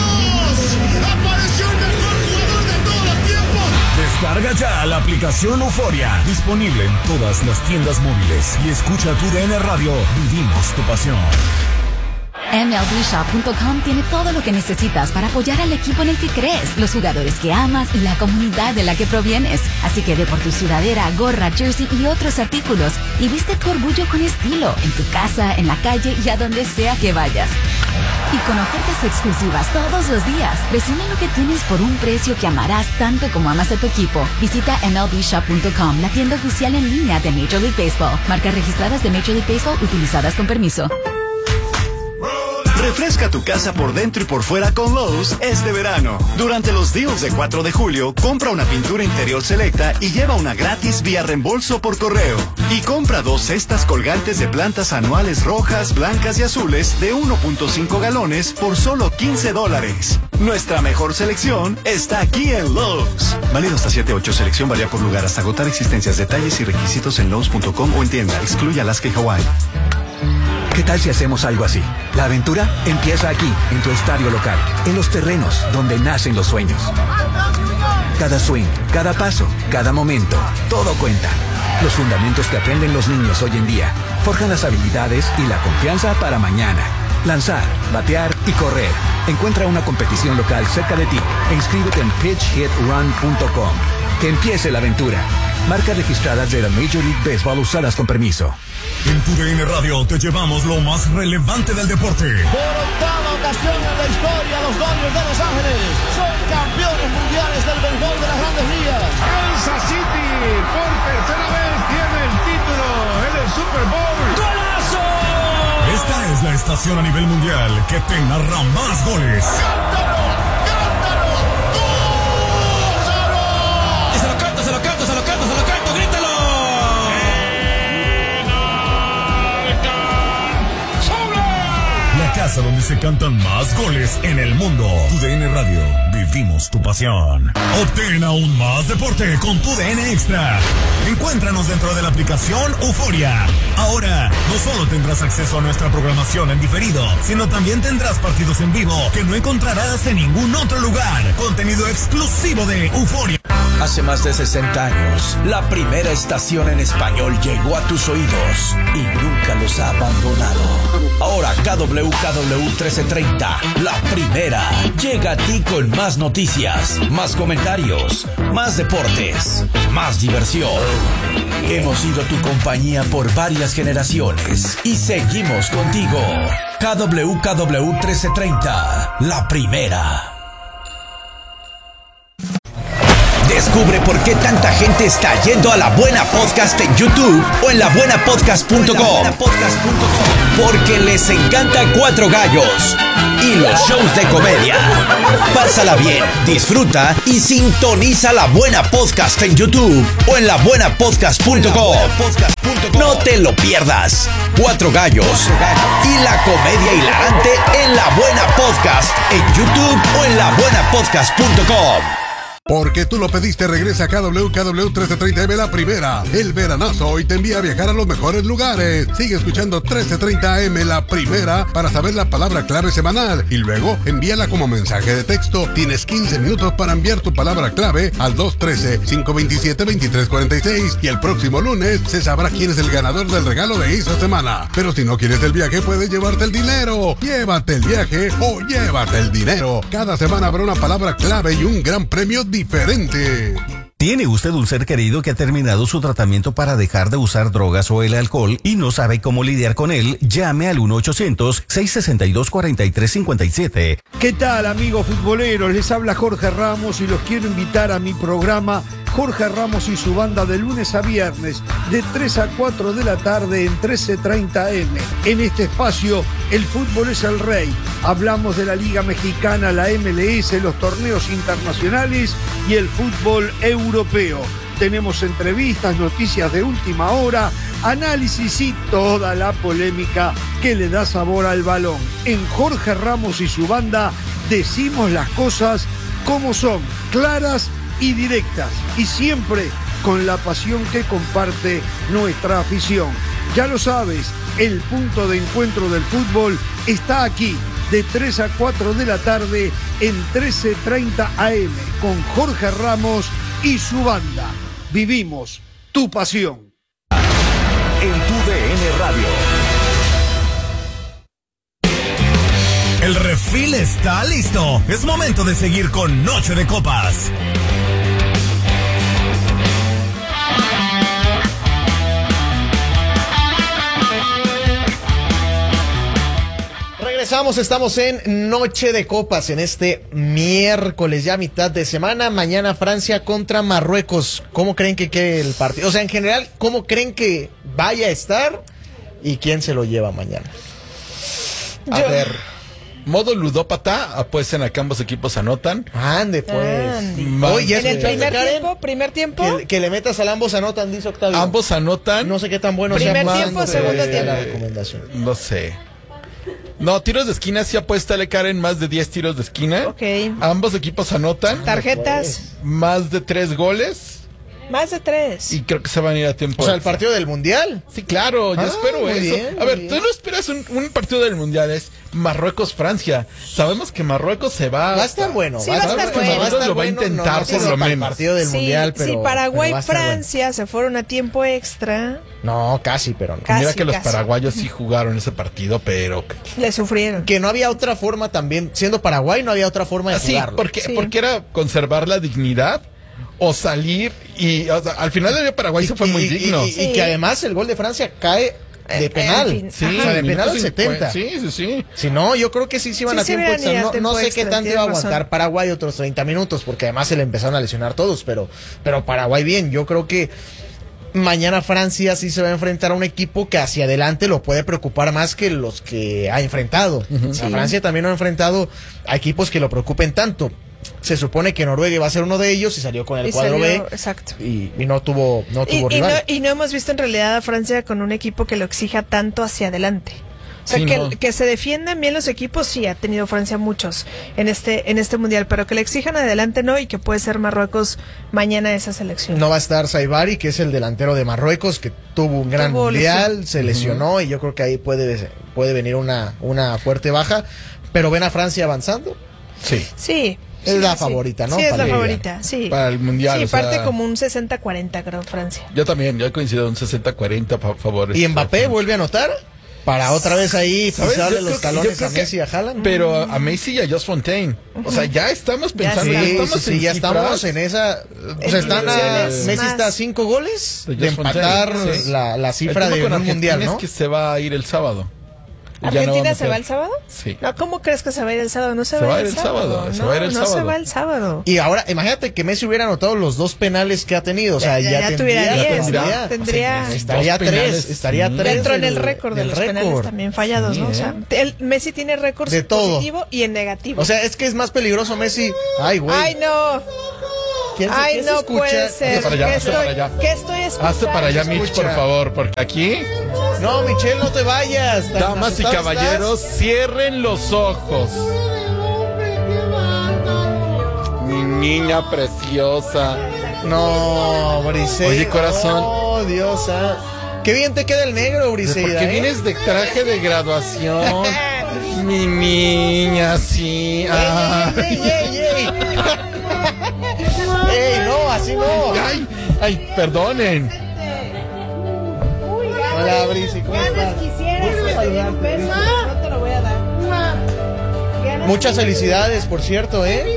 Descarga ya la aplicación Euforia. Disponible en todas las tiendas móviles. Y escucha tu D N Radio. Vivimos tu pasión.
M L B Shop punto com tiene todo lo que necesitas para apoyar al equipo en el que crees, los jugadores que amas y la comunidad de la que provienes. Así que ve por tu sudadera, gorra, jersey y otros artículos y viste tu orgullo con estilo, en tu casa, en la calle y a donde sea que vayas. Y con ofertas exclusivas todos los días, resume lo que tienes por un precio que amarás tanto como amas a tu equipo. Visita M L B Shop punto com, la tienda oficial en línea de Major League Baseball. Marcas registradas de Major League Baseball utilizadas con permiso.
Refresca tu casa por dentro y por fuera con Lowe's este verano. Durante los deals de cuatro de julio, compra una pintura interior selecta y lleva una gratis vía reembolso por correo. Y compra dos cestas colgantes de plantas anuales rojas, blancas y azules de uno punto cinco galones por solo quince dólares. Nuestra mejor selección está aquí en Lowe's. Válido hasta siete ocho. Selección varía por lugar hasta agotar existencias, detalles y requisitos en Lowe's punto com o en tienda. Excluye Alaska y Hawái.
¿Qué tal si hacemos algo así? La aventura empieza aquí, en tu estadio local, en los terrenos donde nacen los sueños. Cada swing, cada paso, cada momento, todo cuenta. Los fundamentos que aprenden los niños hoy en día forjan las habilidades y la confianza para mañana. Lanzar, batear y correr. Encuentra una competición local cerca de ti e inscríbete en pitch hit run punto com. Que empiece la aventura. Marcas registradas de la Major League Baseball usadas con permiso.
En tu D N Radio te llevamos lo más relevante del deporte.
Por octava ocasión en la historia, los Dodgers de Los Ángeles son campeones mundiales del béisbol de las Grandes Ligas.
Kansas City por tercera vez tiene el título en el Super Bowl.
¡Golazo!
Esta es la estación a nivel mundial que te narra más goles.
Se lo canto, se lo canto, se lo canto, se lo canto, grítalo.
La casa casa donde se cantan más goles en el mundo. TUDN Radio, vivimos tu pasión. Obtén aún más deporte con TUDN Extra. Encuéntranos dentro de la aplicación Euforia. Ahora, no solo tendrás acceso a nuestra programación en diferido, sino también tendrás partidos en vivo que no encontrarás en ningún otro lugar. Contenido exclusivo de Euforia.
Hace más de sesenta años, la primera estación en español llegó a tus oídos y nunca los ha abandonado. Ahora K W K W trece treinta, la primera, llega a ti con más noticias, más comentarios, más deportes, más diversión. Hemos sido tu compañía por varias generaciones y seguimos contigo. K W K W trece treinta, la primera. Descubre por qué tanta gente está yendo a La Buena Podcast en YouTube o en la buena podcast punto com. Porque les encanta Cuatro Gallos y los shows de comedia. Pásala bien, disfruta y sintoniza La Buena Podcast en YouTube o en la buena podcast punto com. No te lo pierdas. Cuatro Gallos y la comedia hilarante en La Buena Podcast en YouTube o en la buena podcast punto com.
Porque tú lo pediste, regresa a K W K W trece treinta M la primera. El veranazo hoy te envía a viajar a los mejores lugares. Sigue escuchando trece treinta A M la primera para saber la palabra clave semanal y luego envíala como mensaje de texto. Tienes quince minutos para enviar tu palabra clave al dos uno tres, cinco dos siete, dos tres cuatro seis y el próximo lunes se sabrá quién es el ganador del regalo de esta semana. Pero si no quieres el viaje, puedes llevarte el dinero. Llévate el viaje o llévate el dinero. Cada semana habrá una palabra clave y un gran premio diferente.
¿Tiene usted un ser querido que ha terminado su tratamiento para dejar de usar drogas o el alcohol y no sabe cómo lidiar con él? Llame al uno ochocientos, seiscientos sesenta y dos, cuarenta y tres cincuenta y siete.
¿Qué tal, amigos futboleros? Les habla Jorge Ramos y los quiero invitar a mi programa Jorge Ramos y su banda de lunes a viernes de tres a cuatro de la tarde en trece treinta M. En este espacio, el fútbol es el rey. Hablamos de la Liga Mexicana, la M L S, los torneos internacionales y el fútbol europeo. Tenemos entrevistas, noticias de última hora, análisis y toda la polémica que le da sabor al balón. En Jorge Ramos y su banda decimos las cosas como son, claras y directas, y siempre con la pasión que comparte nuestra afición. Ya lo sabes, el punto de encuentro del fútbol está aquí, de tres a cuatro de la tarde en trece treinta A M, con Jorge Ramos y su banda. Vivimos tu pasión.
En tu D N Radio.
El refil está listo. Es momento de seguir con Noche de Copas.
Regresamos, estamos en Noche de Copas en este miércoles, ya mitad de semana. Mañana Francia contra Marruecos. ¿Cómo creen que quede el partido? O sea, en general, ¿cómo creen que vaya a estar? ¿Y quién se lo lleva mañana?
A Yo... ver, modo ludópata, apuesten a que ambos equipos anotan.
Ande, pues.
Andy. Oye, en el primer Karen, tiempo, primer tiempo.
Que, que le metas al ambos anotan, dice Octavio.
Ambos anotan.
No sé qué tan bueno
primer
sea.
Primer tiempo, segundo
eh,
tiempo.
La recomendación.
No sé. No, tiros de esquina, sí apuéstale, Karen, más de diez tiros de esquina.
Ok.
Ambos equipos anotan.
Tarjetas.
Más de tres goles.
Más de tres.
Y creo que se van a ir a tiempo.
O sea, el partido del Mundial.
Sí, claro, yo ah, espero eso.
Bien,
a ver,
bien.
tú no esperas un, un partido del Mundial, es Marruecos-Francia. Sabemos que Marruecos se va...
Va a estar bueno.
Sí, va a estar bueno.
Va a estar lo va a intentar, no, no, por lo menos.
El partido del
sí,
Mundial, pero...
Si Paraguay-Francia
bueno.
se fueron a tiempo extra...
No, casi, pero no.
Casi,
Mira que los
casi.
paraguayos sí jugaron ese partido, pero...
Le sufrieron.
Que no había otra forma también, siendo Paraguay, no había otra forma de
sí,
jugarlo.
Porque,
Sí,
porque era conservar la dignidad o salir y... O sea, al final de Paraguay
y,
se fue
y,
muy
y,
digno.
Y, y,
Sí.
y que además el gol de Francia cae de penal.
En fin.
Sí,
o sea, de penal al
minutos
setenta.
Sí, sí, sí.
Si no, yo creo que sí se iban
Sí,
a
sí
tiempo
iban
extra.
a
No,
tiempo
no sé
extra,
qué tanto
tienes
iba a aguantar
razón.
Paraguay otros treinta minutos, porque además se le empezaron a lesionar todos, pero, pero Paraguay bien. Yo creo que mañana Francia sí se va a enfrentar a un equipo que hacia adelante lo puede preocupar más que los que ha enfrentado. Uh-huh. O sea, Francia también no ha enfrentado a equipos que lo preocupen tanto. Se supone que Noruega iba a ser uno de ellos y salió con el
Y
cuadro
salió,
B.
exacto.
Y, y no tuvo, no tuvo
y, y,
rival.
no, y no hemos visto en realidad a Francia con un equipo que lo exija tanto hacia adelante. O sea,
Sí,
que,
no.
que se defiendan bien los equipos, sí, ha tenido Francia muchos en este en este mundial, pero que le exijan adelante no, y que puede ser Marruecos mañana esa selección.
No va a estar Saibari, que es el delantero de Marruecos, que tuvo un gran
Tuvo
mundial,
lesión.
se lesionó, y yo creo que ahí puede, puede venir una, una fuerte baja. Pero ven a Francia avanzando.
Sí.
Sí.
Es
sí,
la
sí.
favorita, ¿no?
Sí, es
Para
la
el-
favorita, sí.
Para el mundial,
Sí,
o sea-
parte como un sesenta cuarenta, creo, Francia.
Yo también, yo coincido un sesenta cuarenta a favor.
Y Mbappé vuelve a anotar para otra vez ahí
¿Sabes?
pisarle
Yo
los
creo que-
talones
yo creo
a
que-
Messi y a Haaland.
Pero a Messi y a Josh Fontaine. O sea, ya estamos pensando, ya
sí,
estamos
sí, sí,
en
ya
cifras.
estamos en esa. O sea, están a,
Dimensiones
Messi
más.
está a cinco goles
De
de
Josh
empatar
Fontaine, sí.
la, la
El
cifra
tema
de
con
un
Argentina
mundial, ¿no?
es que se va a ir el sábado. Y ya no va a
¿Argentina se
meter.
va el sábado?
Sí.
No, ¿cómo crees que se va a ir el sábado? No se, va a ir el sábado.
se
No,
va a ir el
no
sábado.
se va el sábado.
Y ahora, imagínate que Messi hubiera anotado los dos penales que ha tenido. O sea,
Ya-
ya,
ya
tendría,
tuviera diez,
tendría-
¿no? Tendría-
sí, estaría
Dos penales,
tres, estaría
sí.
tres.
Dentro en el récord de
del
los penales
récord.
también fallados,
Sí,
¿no? O
¿eh?
sea, el Messi tiene récords
De
en
todo.
positivo y en negativo.
O sea, es que es más peligroso Messi. Ay, güey.
Ay, no.
¿Quién se-
Ay,
quién se
no
escucha?
puede ser.
Hazte para allá,
¿Qué
hazte
estoy,
para allá.
¿Qué estoy escuchando?
Hazte para allá, Mitch, por
Escucha.
favor, porque aquí,
No, Michelle, no te vayas. Tan
damas y
asustado
caballeros, cierren los ojos. Mi niña preciosa.
estás. No, Briseida.
Oye, corazón.
Oh, Dios. ah. Qué bien te queda el negro, Briseida.
¿Por qué
¿eh?
vienes de traje de graduación? Mi niña, sí. Ah.
¡Ey, ey, ey! ¡Ey, no, así no!
Ay, ay, perdonen.
Hola, Brisi, ¿cómo estás? Gusto saludarte, Brisi.
No te lo voy a dar.
Muchas felicidades, por cierto, ¿eh?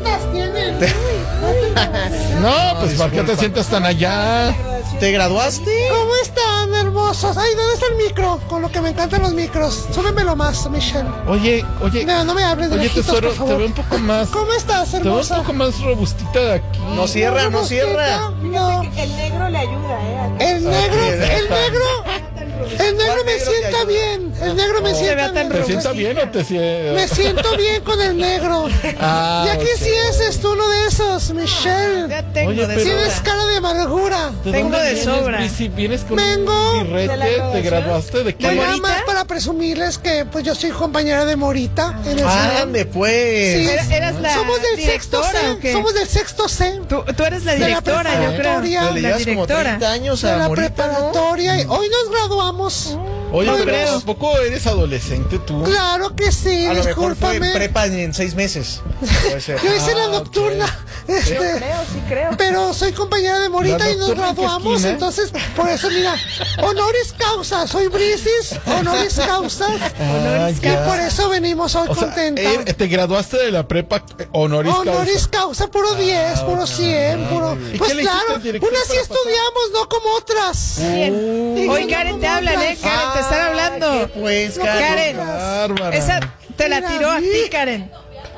No, pues ¿por qué te sientas tan allá?
¿Te graduaste?
¿Cómo están, hermosos? Ay, ¿dónde está el micro? Con lo que me encantan los micros. Súbemelo más, Michelle.
Oye, oye.
No, no me hables de
Oye,
lejitos,
tesoro,
por
te
favor.
veo un poco más.
¿Cómo estás,
Te veo un
hermosa?
poco más robustita de aquí.
No cierra, no cierra.
No.
El negro le ayuda, ¿eh?
El negro,
Aquí,
el
está.
negro, el negro
¿Cuál
me
negro te
sienta
ayuda?
bien. El negro me
se
sienta
vea tan
bien.
¿Te sienta bien o te sienta?
Me siento bien con el negro.
Ah,
Ya
ok.
quisieses tú uno de esos, Michelle.
Ya tengo
Oye,
de
pero-
Tienes
sobra.
cara de amargura.
¿De
tengo
dónde
de
vienes,
sobra.
Brisi? ¿Vienes con
Vengo
un
de la
birrete? ¿Te
graduación.
graduaste de qué?
Pues nada
Morita?
más para presumirles que pues yo soy compañera de Morita en el salón.
Ande, pues.
Sí.
¿Eras- eras la
Somos del sexto
directora o
C.
qué?
Somos del sexto C.
Tú, tú eres la
De la
directora, yo creo.
preparatoria.
Le
La
llevas como
directora.
treinta años
De
a
la
Morita, ¿no?
preparatoria. y Hoy nos graduamos.
Oye,
Hoy
pero
nos-
¿a poco eres adolescente tú?
Claro que sí,
A lo mejor fue
discúlpame.
en prepa en seis meses. Puede ser.
Yo hice la
Ah,
nocturna. Este,
Creo, sí creo.
pero soy compañera de Morita
¿La
y nos
nocturna en qué
graduamos,
esquina?
entonces por eso mira, honoris causa, soy Brisis, honoris causa,
Ah,
y
ya.
por eso venimos hoy
O sea,
contenta.
eh, te graduaste de la prepa eh, honoris causa.
Honoris causa, puro diez, puro cien, puro.
¿Y
Pues
qué le hiciste
claro,
al director
unas sí
para pasar?
estudiamos, no como otras.
Bien.
Y
Hoy
no
Karen
como
te hablan,
otras.
¿eh? Karen, te están hablando.
Pues,
Karen,
Bárbara.
esa te la
Mira,
tiró a
vi.
ti, Karen.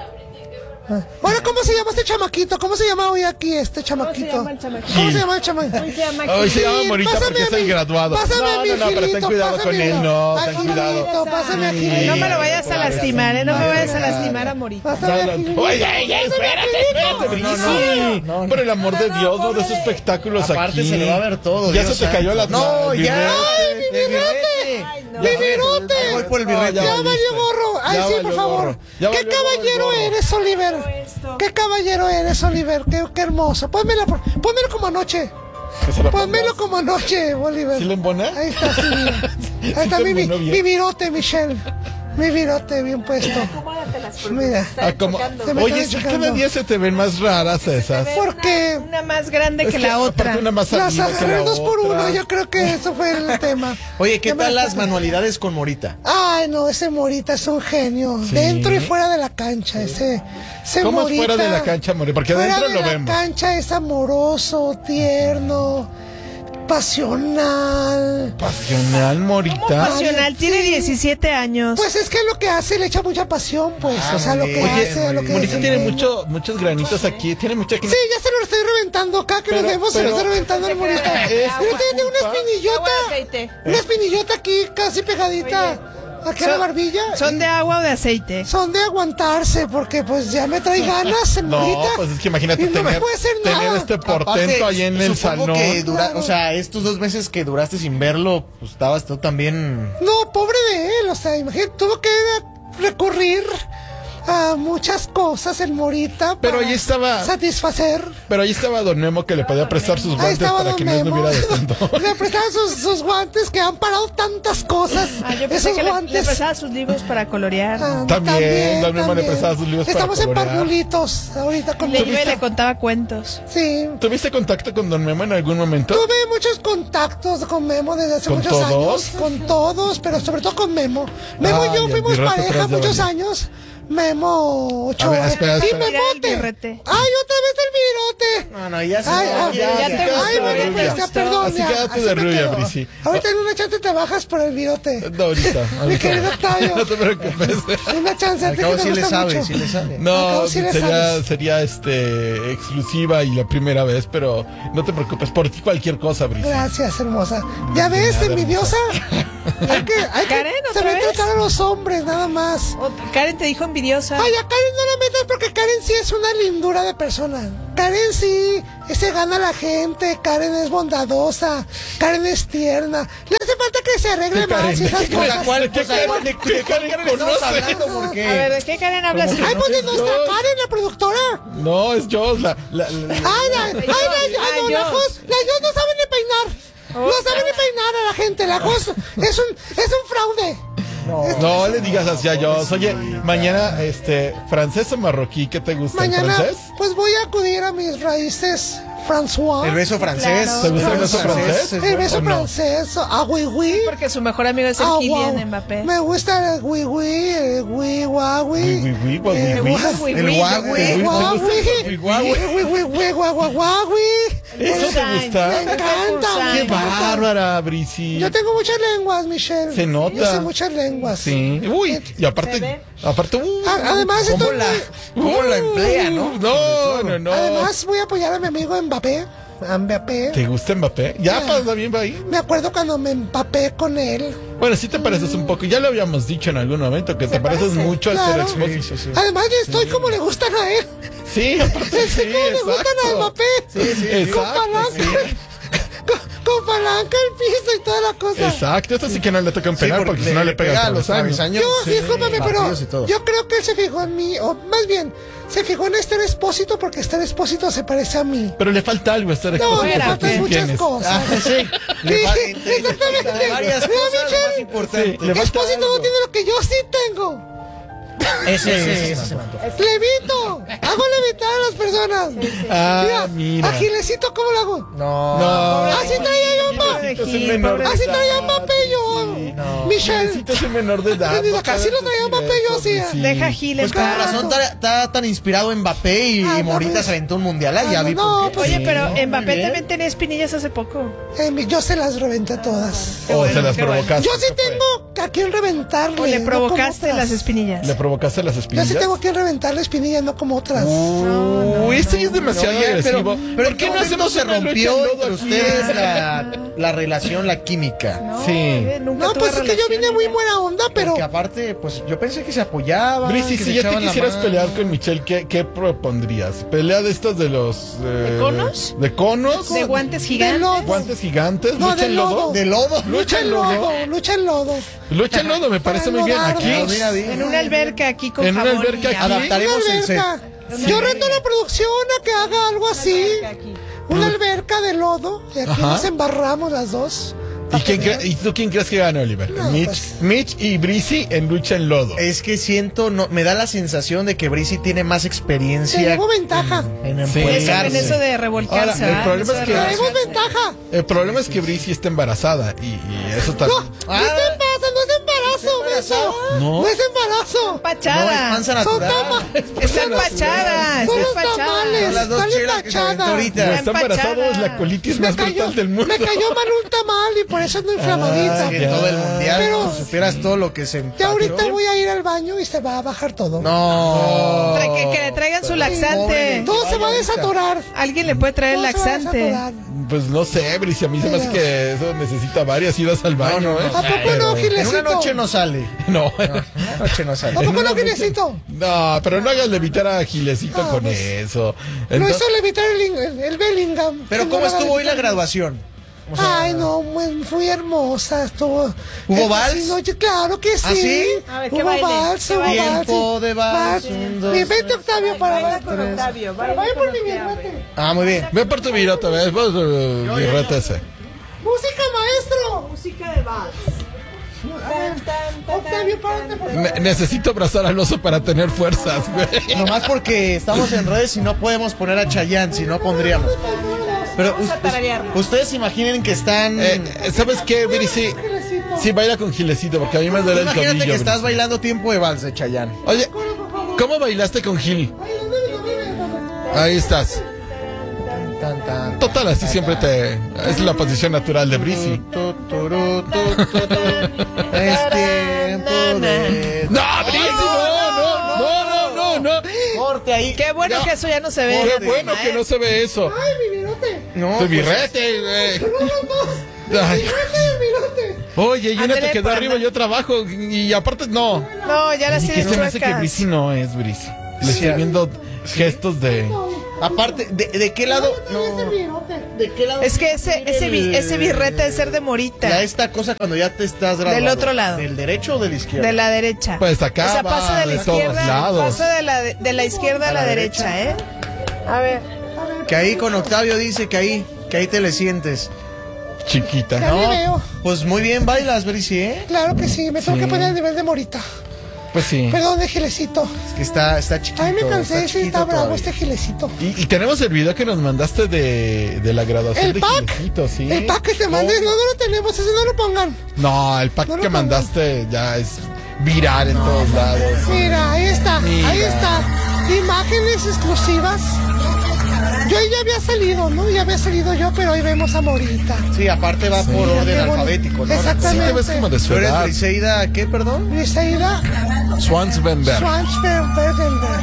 Ahora, ¿cómo se llama este chamaquito? ¿Cómo se llama hoy aquí este chamaquito?
llama el chamaquito?
¿Cómo se llama el chamaquito?
Hoy se llama
Hoy se llama
Sí,
Morita
pásame
porque
a
es el
mi-
graduado.
Pásame
No,
a mi
no, no, pero ten
Gilito,
cuidado con
pásamelo.
él, no,
Ay,
ten cuidado.
Gilito, pásame aquí.
No me lo vayas a lastimar, ¿eh? No me vayas a lastimar a Morita.
Pásame aquí.
Oye, oye, espérate, espérate, Brisi.
no, no.
Por el amor de Dios, no des espectáculos
Aparte
aquí.
se le va a ver todo.
Ya
Dios
se te cayó la
santo. No,
el
ya.
birrete.
¡Ay, mi birrote! ¡Mi birrote!
Ahí voy por el birrete.
No,
Ya
valiste.
valió gorro. Ay,
Ya
sí,
valió
por favor.
gorro. Ya
¿Qué
valió gorro el
caballero
gorro.
eres, Oliver? ¿Qué caballero eres, Oliver? Qué, qué hermoso. Pónmela, por- pónmelo como anoche.
Que se la
Pónmelo
pongas.
como anoche, Oliver.
¿Sí le embona?
Ahí está, sí, mira. Ahí
Sí
está
te
mi, mi,
embonó bien.
mi virote, Michelle. Mi virote bien puesto. Mira.
Ah, como-
Se me
Oye,
están
sí, cada
chocando.
día se te ven más raras esas.
Porque
Una más grande
Es
que la
aparte
otra.
una más
las
arriba que la
agarré dos por
otra.
uno. Yo creo que eso fue el tema.
Oye, ¿qué
Ya me
tal
la
las
pasé.
manualidades con Morita?
Ay, no, ese Morita es un genio.
Sí.
Dentro y fuera de la cancha. Ese, ese
¿Cómo es
Morita,
fuera de la cancha, More? Porque
fuera
adentro
de
lo
la
vemos.
cancha es amoroso, tierno, pasional.
Pasional, Morita.
Pasional, tiene diecisiete años.
Pues es que lo que hace le echa mucha pasión, pues.
Ah,
o sea, lo
muy
que
bien.
hace,
Oye,
lo que
Morita tiene
desempeña.
mucho, muchos granitos aquí. Tiene mucha.
Sí, ya se lo estoy reventando acá, que
Pero-
nos vemos, se lo
pero-
estoy reventando al Morita.
Es
Ahorita ya tengo una
culpa.
espinillota.
aceite.
Una espinillota aquí, casi pegadita Aquí a la barbilla.
¿Son de agua o de aceite?
Son de aguantarse, porque pues ya me trae ganas,
No,
morrita.
pues es que imagínate
Y no me
tener,
puede hacer
tener
nada.
este portento
Aparte,
ahí en el
supongo
salón.
que dura- o sea, estos dos meses que duraste sin verlo, pues estabas tú también.
No, pobre de él, o sea, imagínate, tuvo que recurrir a muchas cosas el Morita
Pero
para
ahí estaba-
satisfacer.
Pero ahí estaba Don Memo que le podía prestar sus
Ahí
guantes
estaba
para
Don
que no
Memo.
estuviera de tonto.
Le prestaban sus, sus guantes que han parado tantas cosas.
Ah, yo pensé
Esos
que le,
guantes.
le prestaba sus libros para colorear.
Ah,
También, Don Memo le
también.
prestaba sus libros para
Estamos en
colorear.
parvulitos ahorita con
Le iba y le contaba cuentos.
Sí.
¿Tuviste contacto con Don Memo en algún momento?
Tuve muchos contactos con Memo desde hace
¿Con
muchos
todos?
años. Con todos, pero sobre todo con Memo. Memo
Ay,
y yo
el
fuimos
birrete
pareja
atrás de
muchos
Vale.
años. Memo Ochoa.
A ver, espera,
y
espera.
Memote.
birrete.
Ay, otra vez el virote.
No, no, ya se
Ay, ay,
ya
ay,
te
ay,
gustó,
bueno,
ya te
pues, ya,
gustó.
perdón,
Así
ya,
quédate
así
de
me
rubia,
quedo.
Brisi.
Ahorita en una chance te bajas por el virote.
No, ahorita.
Mi
ahorita.
querido Octavio.
No te preocupes.
Una chance
Al
antes
cabo
que te
sí le
gusta
sabe,
mucho.
sí le sabe.
Al
No,
cabo sí le
sería,
sabes.
sería este exclusiva y la primera vez, pero no te preocupes, por ti cualquier cosa, Brisi.
Gracias, hermosa. ¿Ya ves,
nada,
envidiosa? Hay que, hay que
Karen, ¿otra
saber
vez?
tratar a los hombres, nada más.
Ot- Karen te dijo envidiosa.
Ay, a Karen no la metas porque Karen sí es una lindura de persona. Karen sí se gana a la gente. Karen es bondadosa. Karen es tierna. Le hace falta que se arregle
¿Qué Karen?
más y esas
¿Qué
cosas.
Karen?
¿Cuál
¿Qué
cosa?
Karen?
¿De
¿Qué Karen
estamos
conoce?
hablando?
A
Porque
ver, ¿de qué Karen hablas?
Ay, pues ¿dónde está Karen, la productora?
No, es Joss, la, la, la-
Ay, la, ay, la, ay, no, la Jos, la Jos no sabe ni peinar. No sabe ni peinar a la gente. La Jos es un, es un fraude.
No le digas así a Joss. Oye, mañana, este, francés o marroquí, ¿qué te gusta? ¿El
Mañana,
francés?
pues voy a acudir a mis raíces François.
el beso francés.
Claro.
¿Te gusta el beso francés?
El beso
¿O no?
francés, ah, oui, oui.
Porque su mejor amigo es el
Ah,
Kylian
wow.
Mbappé.
Me gusta el oui, oui, el oui, guagui.
Oui, oui, oui, guau,
Eh,
oui, oui.
guau-
El guagüe.
El guagui.
El guagui.
El oui, oui, oui, guau, guau, guagui.
¿Eso te gusta?
Me encanta.
¡Qué
me encanta.
bárbara, Brisi!
Yo tengo muchas lenguas, Michelle.
Se nota.
Yo sé muchas lenguas.
Sí. Uy, y
¿Se
aparte,
ve?
aparte, uh,
A- Además,
¿Cómo
estoy
la,
muy-
cómo la emplea, no?
no, no, no.
Además, voy a apoyar a mi amigo Mbappé. A Mbappé.
¿Te gusta Mbappé? Ya
Ah.
pasa bien por ahí.
Me acuerdo cuando me empapé con él.
Bueno, sí te pareces un poco. Ya lo habíamos dicho en algún momento, que te pareces mucho al
Claro.
Ter Exposito.
Además, yo estoy como le gustan a él.
Sí, aparte sí,
Estoy como le gustan a
exacto.
Mbappé.
Sí, sí,
Con
exacto,
palanca.
sí.
Con, con palanca al piso y toda la cosa.
Exacto, esto sí que no le toca un penal porque si no le pega
a
a
los
los años.
travesaños.
Yo, discúlpame, pero
partidos y todo.
yo creo que él se fijó en mí, o más bien, se fijó en Esther Expósito porque Esther Expósito se parece a mí.
Pero le falta algo a Ter
No,
Exposito.
le
Espérate.
faltan
¿Qué
muchas
tienes?
cosas.
Ah, sí. Le
Sí,
va- entre-
exactamente.
varias
Mira,
cosas
Michelle,
más importantes.
Sí, le falta
Expósito no
algo.
tiene lo que yo sí tengo.
Ese, ese, ese se me antoja.
Levito. Hago levitar a las personas.
Ah, mira.
A Gilecito, ¿cómo lo hago?
No.
No.
Así traía yo
Gilecito es un
Gil,
menor de
Así
edad.
traía Mbappé yo.
Sí,
Michelle.
Es un menor de edad.
Digo,
no
casi lo
puedes
traía
decir
Mbappé, yo
eso,
hacía.
Brisi.
Deja a Gil en
Pues con
paz.
razón está, está tan inspirado en Mbappé y,
Ah,
y
no,
Morita
pues.
se aventó un mundial. Ah, ya
Ah,
vi
no,
por qué.
pues,
Oye, pero
Sí,
Mbappé
muy bien.
también tenía espinillas hace poco.
Eh, mi- yo se las reventé a todas.
O se las
qué bueno.
provocaste.
Yo sí tengo a quien reventarle.
O le
no
provocaste
como otras.
las espinillas.
¿Le provocaste las
Yo
espinillas?
sí tengo a quien reventarle espinillas, no como otras.
Uy, este ya es demasiado
No, ya, pero,
agresivo.
pero
¿Por
¿en qué
qué no
momento
hacemos
se
una lucha
rompió
en lodo
entre
aquí?
ustedes la, la relación, la química?
No,
Sí.
eh, nunca
No,
tuve
pues es que yo
relación
vine
ni
muy
nada.
buena onda, pero
Porque aparte, pues yo pensé que se apoyaban.
Brisi,
que
si
se
ya te
echaban la
quisieras
mano.
pelear con Michelle, ¿qué, qué propondrías? ¿Pelea de estas de los... eh,
¿De conos?
¿De conos?
De guantes
de
gigantes.
lodo.
¿Guantes gigantes?
No,
¿Lucha
de
en lodo?
lodo.
De lodo.
Lucha en lodo, lucha en lodo.
Lucha en lodo, me parece muy bien. Aquí,
Ah, mira, mira.
En una alberca aquí con
En una
jabón
alberca
y
aquí.
agua.
Adaptaremos
Una
el set.
alberca. Yo reto a la producción a que haga algo así. Una alberca de lodo. Y aquí
Ajá.
nos embarramos las dos.
¿Y, quién cre- ¿Y tú quién crees que gana, Oliver?
No,
Mitch,
pues.
Mitch y Brisi en lucha en lodo.
Es que siento, no, me da la sensación de que Brisi tiene más
Te
experiencia
llevo ventaja.
en
Sí.
Eso, en
empujarse.
eso de revolcarse.
Ahora, el
¿verdad?
problema
Eso
es
de
que-
Traemos
revolcarse.
ventaja.
El problema es que Brisi está embarazada y, y eso
No,
también.
¿qué te pasa? No es embarazo, menso.
No.
No es embarazo.
Pachada.
No, es panza
Son
natural.
tamales.
Está empachada.
Son
Está
los
empachada.
tamales.
Son las dos
Está
chelas que se aventó
empachada.
ahorita.
Como está embarazado
empachada.
es la colitis
Me
más
cayó,
brutal del mundo.
me cayó mal un tamal y por eso ando inflamadita.
Ah, que en todo el mundial,
Pero-
si supieras todo lo que se empachó.
Ya ahorita voy a ir al baño y se va a bajar todo.
No.
Tra- que, que le traigan su
Pobre
laxante.
de-
Todo se va a desatorar.
Alguien le puede traer el
Todo se va a
laxante.
desatorar.
Pues no sé, Brice, a mí se me hace que eso necesita varias idas al baño,
No, no,
¿eh?
no.
¿A poco
Pero-
no, Gilecito?
En una noche no sale.
No.
En una noche no
¿A
sale.
poco no, Gilecito?
No, pero no hagas levitar a Gilecito
Ah,
con
pues,
eso.
Lo
Entonces-
hizo levitar el, el, el Bellingham.
Pero
Que
¿cómo
no lo
estuvo hoy la
levitar.
graduación? O sea,
Ay, no, muy, muy hermosa estuvo.
¿Hubo
Eh,
vals?
sí, no, yo- claro que sí.
¿Ah, sí?
A ver, ¿qué
Hubo
baile?
vals,
¿Qué
hubo
baile?
vals.
Tiempo de vals,
Vals.
un, dos,
Mi vete, Octavio, para
Baila
vals.
con
tres.
Octavio.
Pero
Baila
vaya
con
por mi
Octavio.
birrete.
Ah, muy bien.
Ve por tu virota, ve por tu birrete ese.
¡Música, maestro!
Música de vals. Tan, tan, tan,
Octavio,
tan,
párate, por
tan,
favor.
Ne- necesito abrazar al oso para tener fuerzas, güey.
Nomás porque estamos en redes y no podemos poner a Chayanne, si no pondríamos. Pero
Vamos a
us-
tararearlo.
ustedes imaginen que están...
Eh, ¿Sabes qué, Viri? Sí, sí, baila con Gilecito, porque a mí me duele el
Imagínate
tobillo.
que estás
Viri.
bailando tiempo de vals de Chayanne.
Oye, ¿cómo bailaste con Gil? Ahí estás.
Tan, tan.
Total, así siempre te... Es la posición natural de Brisi.
Tu, turu, tu, tu, tu. Es tiempo de...
¡No, Brisi, no, no, no, no, no!
Corte ahí.
Qué bueno
Ya.
que eso ya no se ve.
¡Qué bueno que no se ve eso!
¡Ay, mi virote!
No,
¡Tu
pues,
birrete, güey!
¡No, los dos!
Ay.
¡Virote, virote!
Oye, y una
Ándale,
te quedó
por
arriba,
andar.
yo trabajo, y aparte, no.
No, ya las
Y que
tienes
se me hace que
chuecas.
Brisi no es Brisi. Le estoy viendo gestos de...
Aparte, ¿de, de qué lado?
¡Ese
No.
virote!
¿De qué lado?
Es que ese, ese, bi- ese birrete de ser de
Ya
morita.
esta cosa cuando ya te estás graduando.
Del otro lado.
¿Del derecho o del izquierdo?
De la derecha.
Pues acá
O sea,
va
pasa de la
de todos
izquierda,
lados.
pasa de la, de la izquierda a la, derecha, ¿eh? A ver.
Que ahí con Octavio dice que ahí, que ahí te le sientes.
Chiquita.
Ya me veo.
Pues muy bien bailas, Brisi, ¿eh?
Claro que sí, me tengo
Sí.
que poner al nivel de morita.
Pues sí.
Perdón, de Gilecito.
Es que está, está chiquito.
Ay, me cansé,
está
sí,
chiquito
está bravo
todavía.
este Gilecito.
Y, y tenemos el video que nos mandaste de, de la graduación
¿El
de
pack?
Gilecito, ¿sí?
El pack que te mandé, no, no lo tenemos, ese no lo pongan.
No, el pack
No lo
que
pongan.
mandaste ya es viral en todos lados.
Mira, ahí está,
Mira.
ahí está. Imágenes exclusivas. Yo ya había salido, ¿no? Ya había salido yo, pero hoy vemos a Morita.
Sí, aparte va por
Mira,
orden
qué bonito.
alfabético, ¿no?
Exactamente.
Sí te ves como de su
¿Tú eres
edad.
Briseida, qué, perdón?
Briseida
Swansbenberg.
Schwarzbergenberg.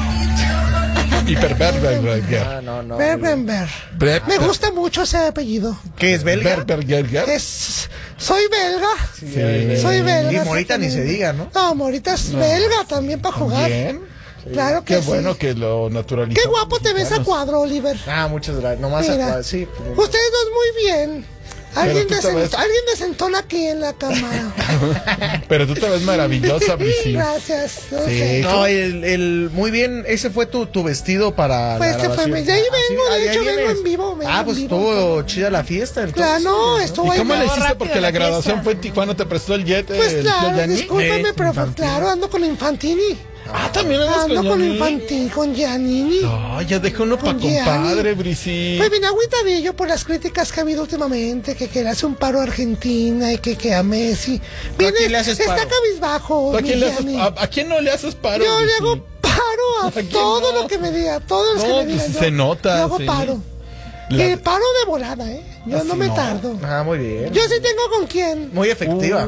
Hiperberberger.
Ah, no, no.
Bergenberg.
Bre-
Me gusta mucho ese apellido.
¿Qué es belga?
Berberger.
Es, soy belga.
Sí.
Soy belga.
Y Morita ni se
exactamente.
diga, ¿no?
No, Morita es belga también para jugar.
Bien.
Claro que
Qué
sí.
bueno que lo naturalizó.
Qué guapo te ves a cuadro, Oliver.
Ah, muchas gracias. Nomás
Mira.
a, sí. pues,
Ustedes dos muy bien. Alguien,
tú te
desent-
ves-
alguien desentona aquí en la cámara.
Pero tú te ves maravillosa, Brisi.
Gracias. no
Sí.
sé.
No, el, el, muy bien, ese fue tu, tu vestido para
Pues
la
este fue
grabación.
mi- de ahí
Ah,
vengo,
sí,
de
ahí
hecho vengo
vienes.
en vivo, vengo
Ah,
en
pues
vivo.
estuvo chida la fiesta. Entonces,
Claro, no, estuvo
¿Y
ahí.
cómo le hiciste?
rápido
Porque
la
la graduación
fiesta.
fue en Tijuana, te prestó el jet.
Pues
el
claro,
tío Yanni.
discúlpame,
Eh,
pero
Infantini.
claro, ando con Infantini.
Ah, también andas
Ando
con
con
Yanni.
Infantini, con Giannini.
No, ya deja uno para
Con Gianni.
compadre, Brisi.
Pues vine agüitadillo por las críticas que ha habido últimamente, que, que le hace un paro a Argentina y que, que a Messi.
¿Tú a quién le haces
está
paro?
cabizbajo.
¿A quién,
mi
le haces-
Gianni.
a, a quién no le haces paro?
Yo le
Brisi?
hago paro a,
¿A quién
todo
no?
lo que me diga, todos los
No,
que me
pues
digan. yo-
se nota,
Le hago
sí.
paro.
La-
Y paro de volada, ¿eh? Yo
Así
no me
no.
tardo.
Ah, muy bien.
Yo sí tengo con quién.
Muy efectiva.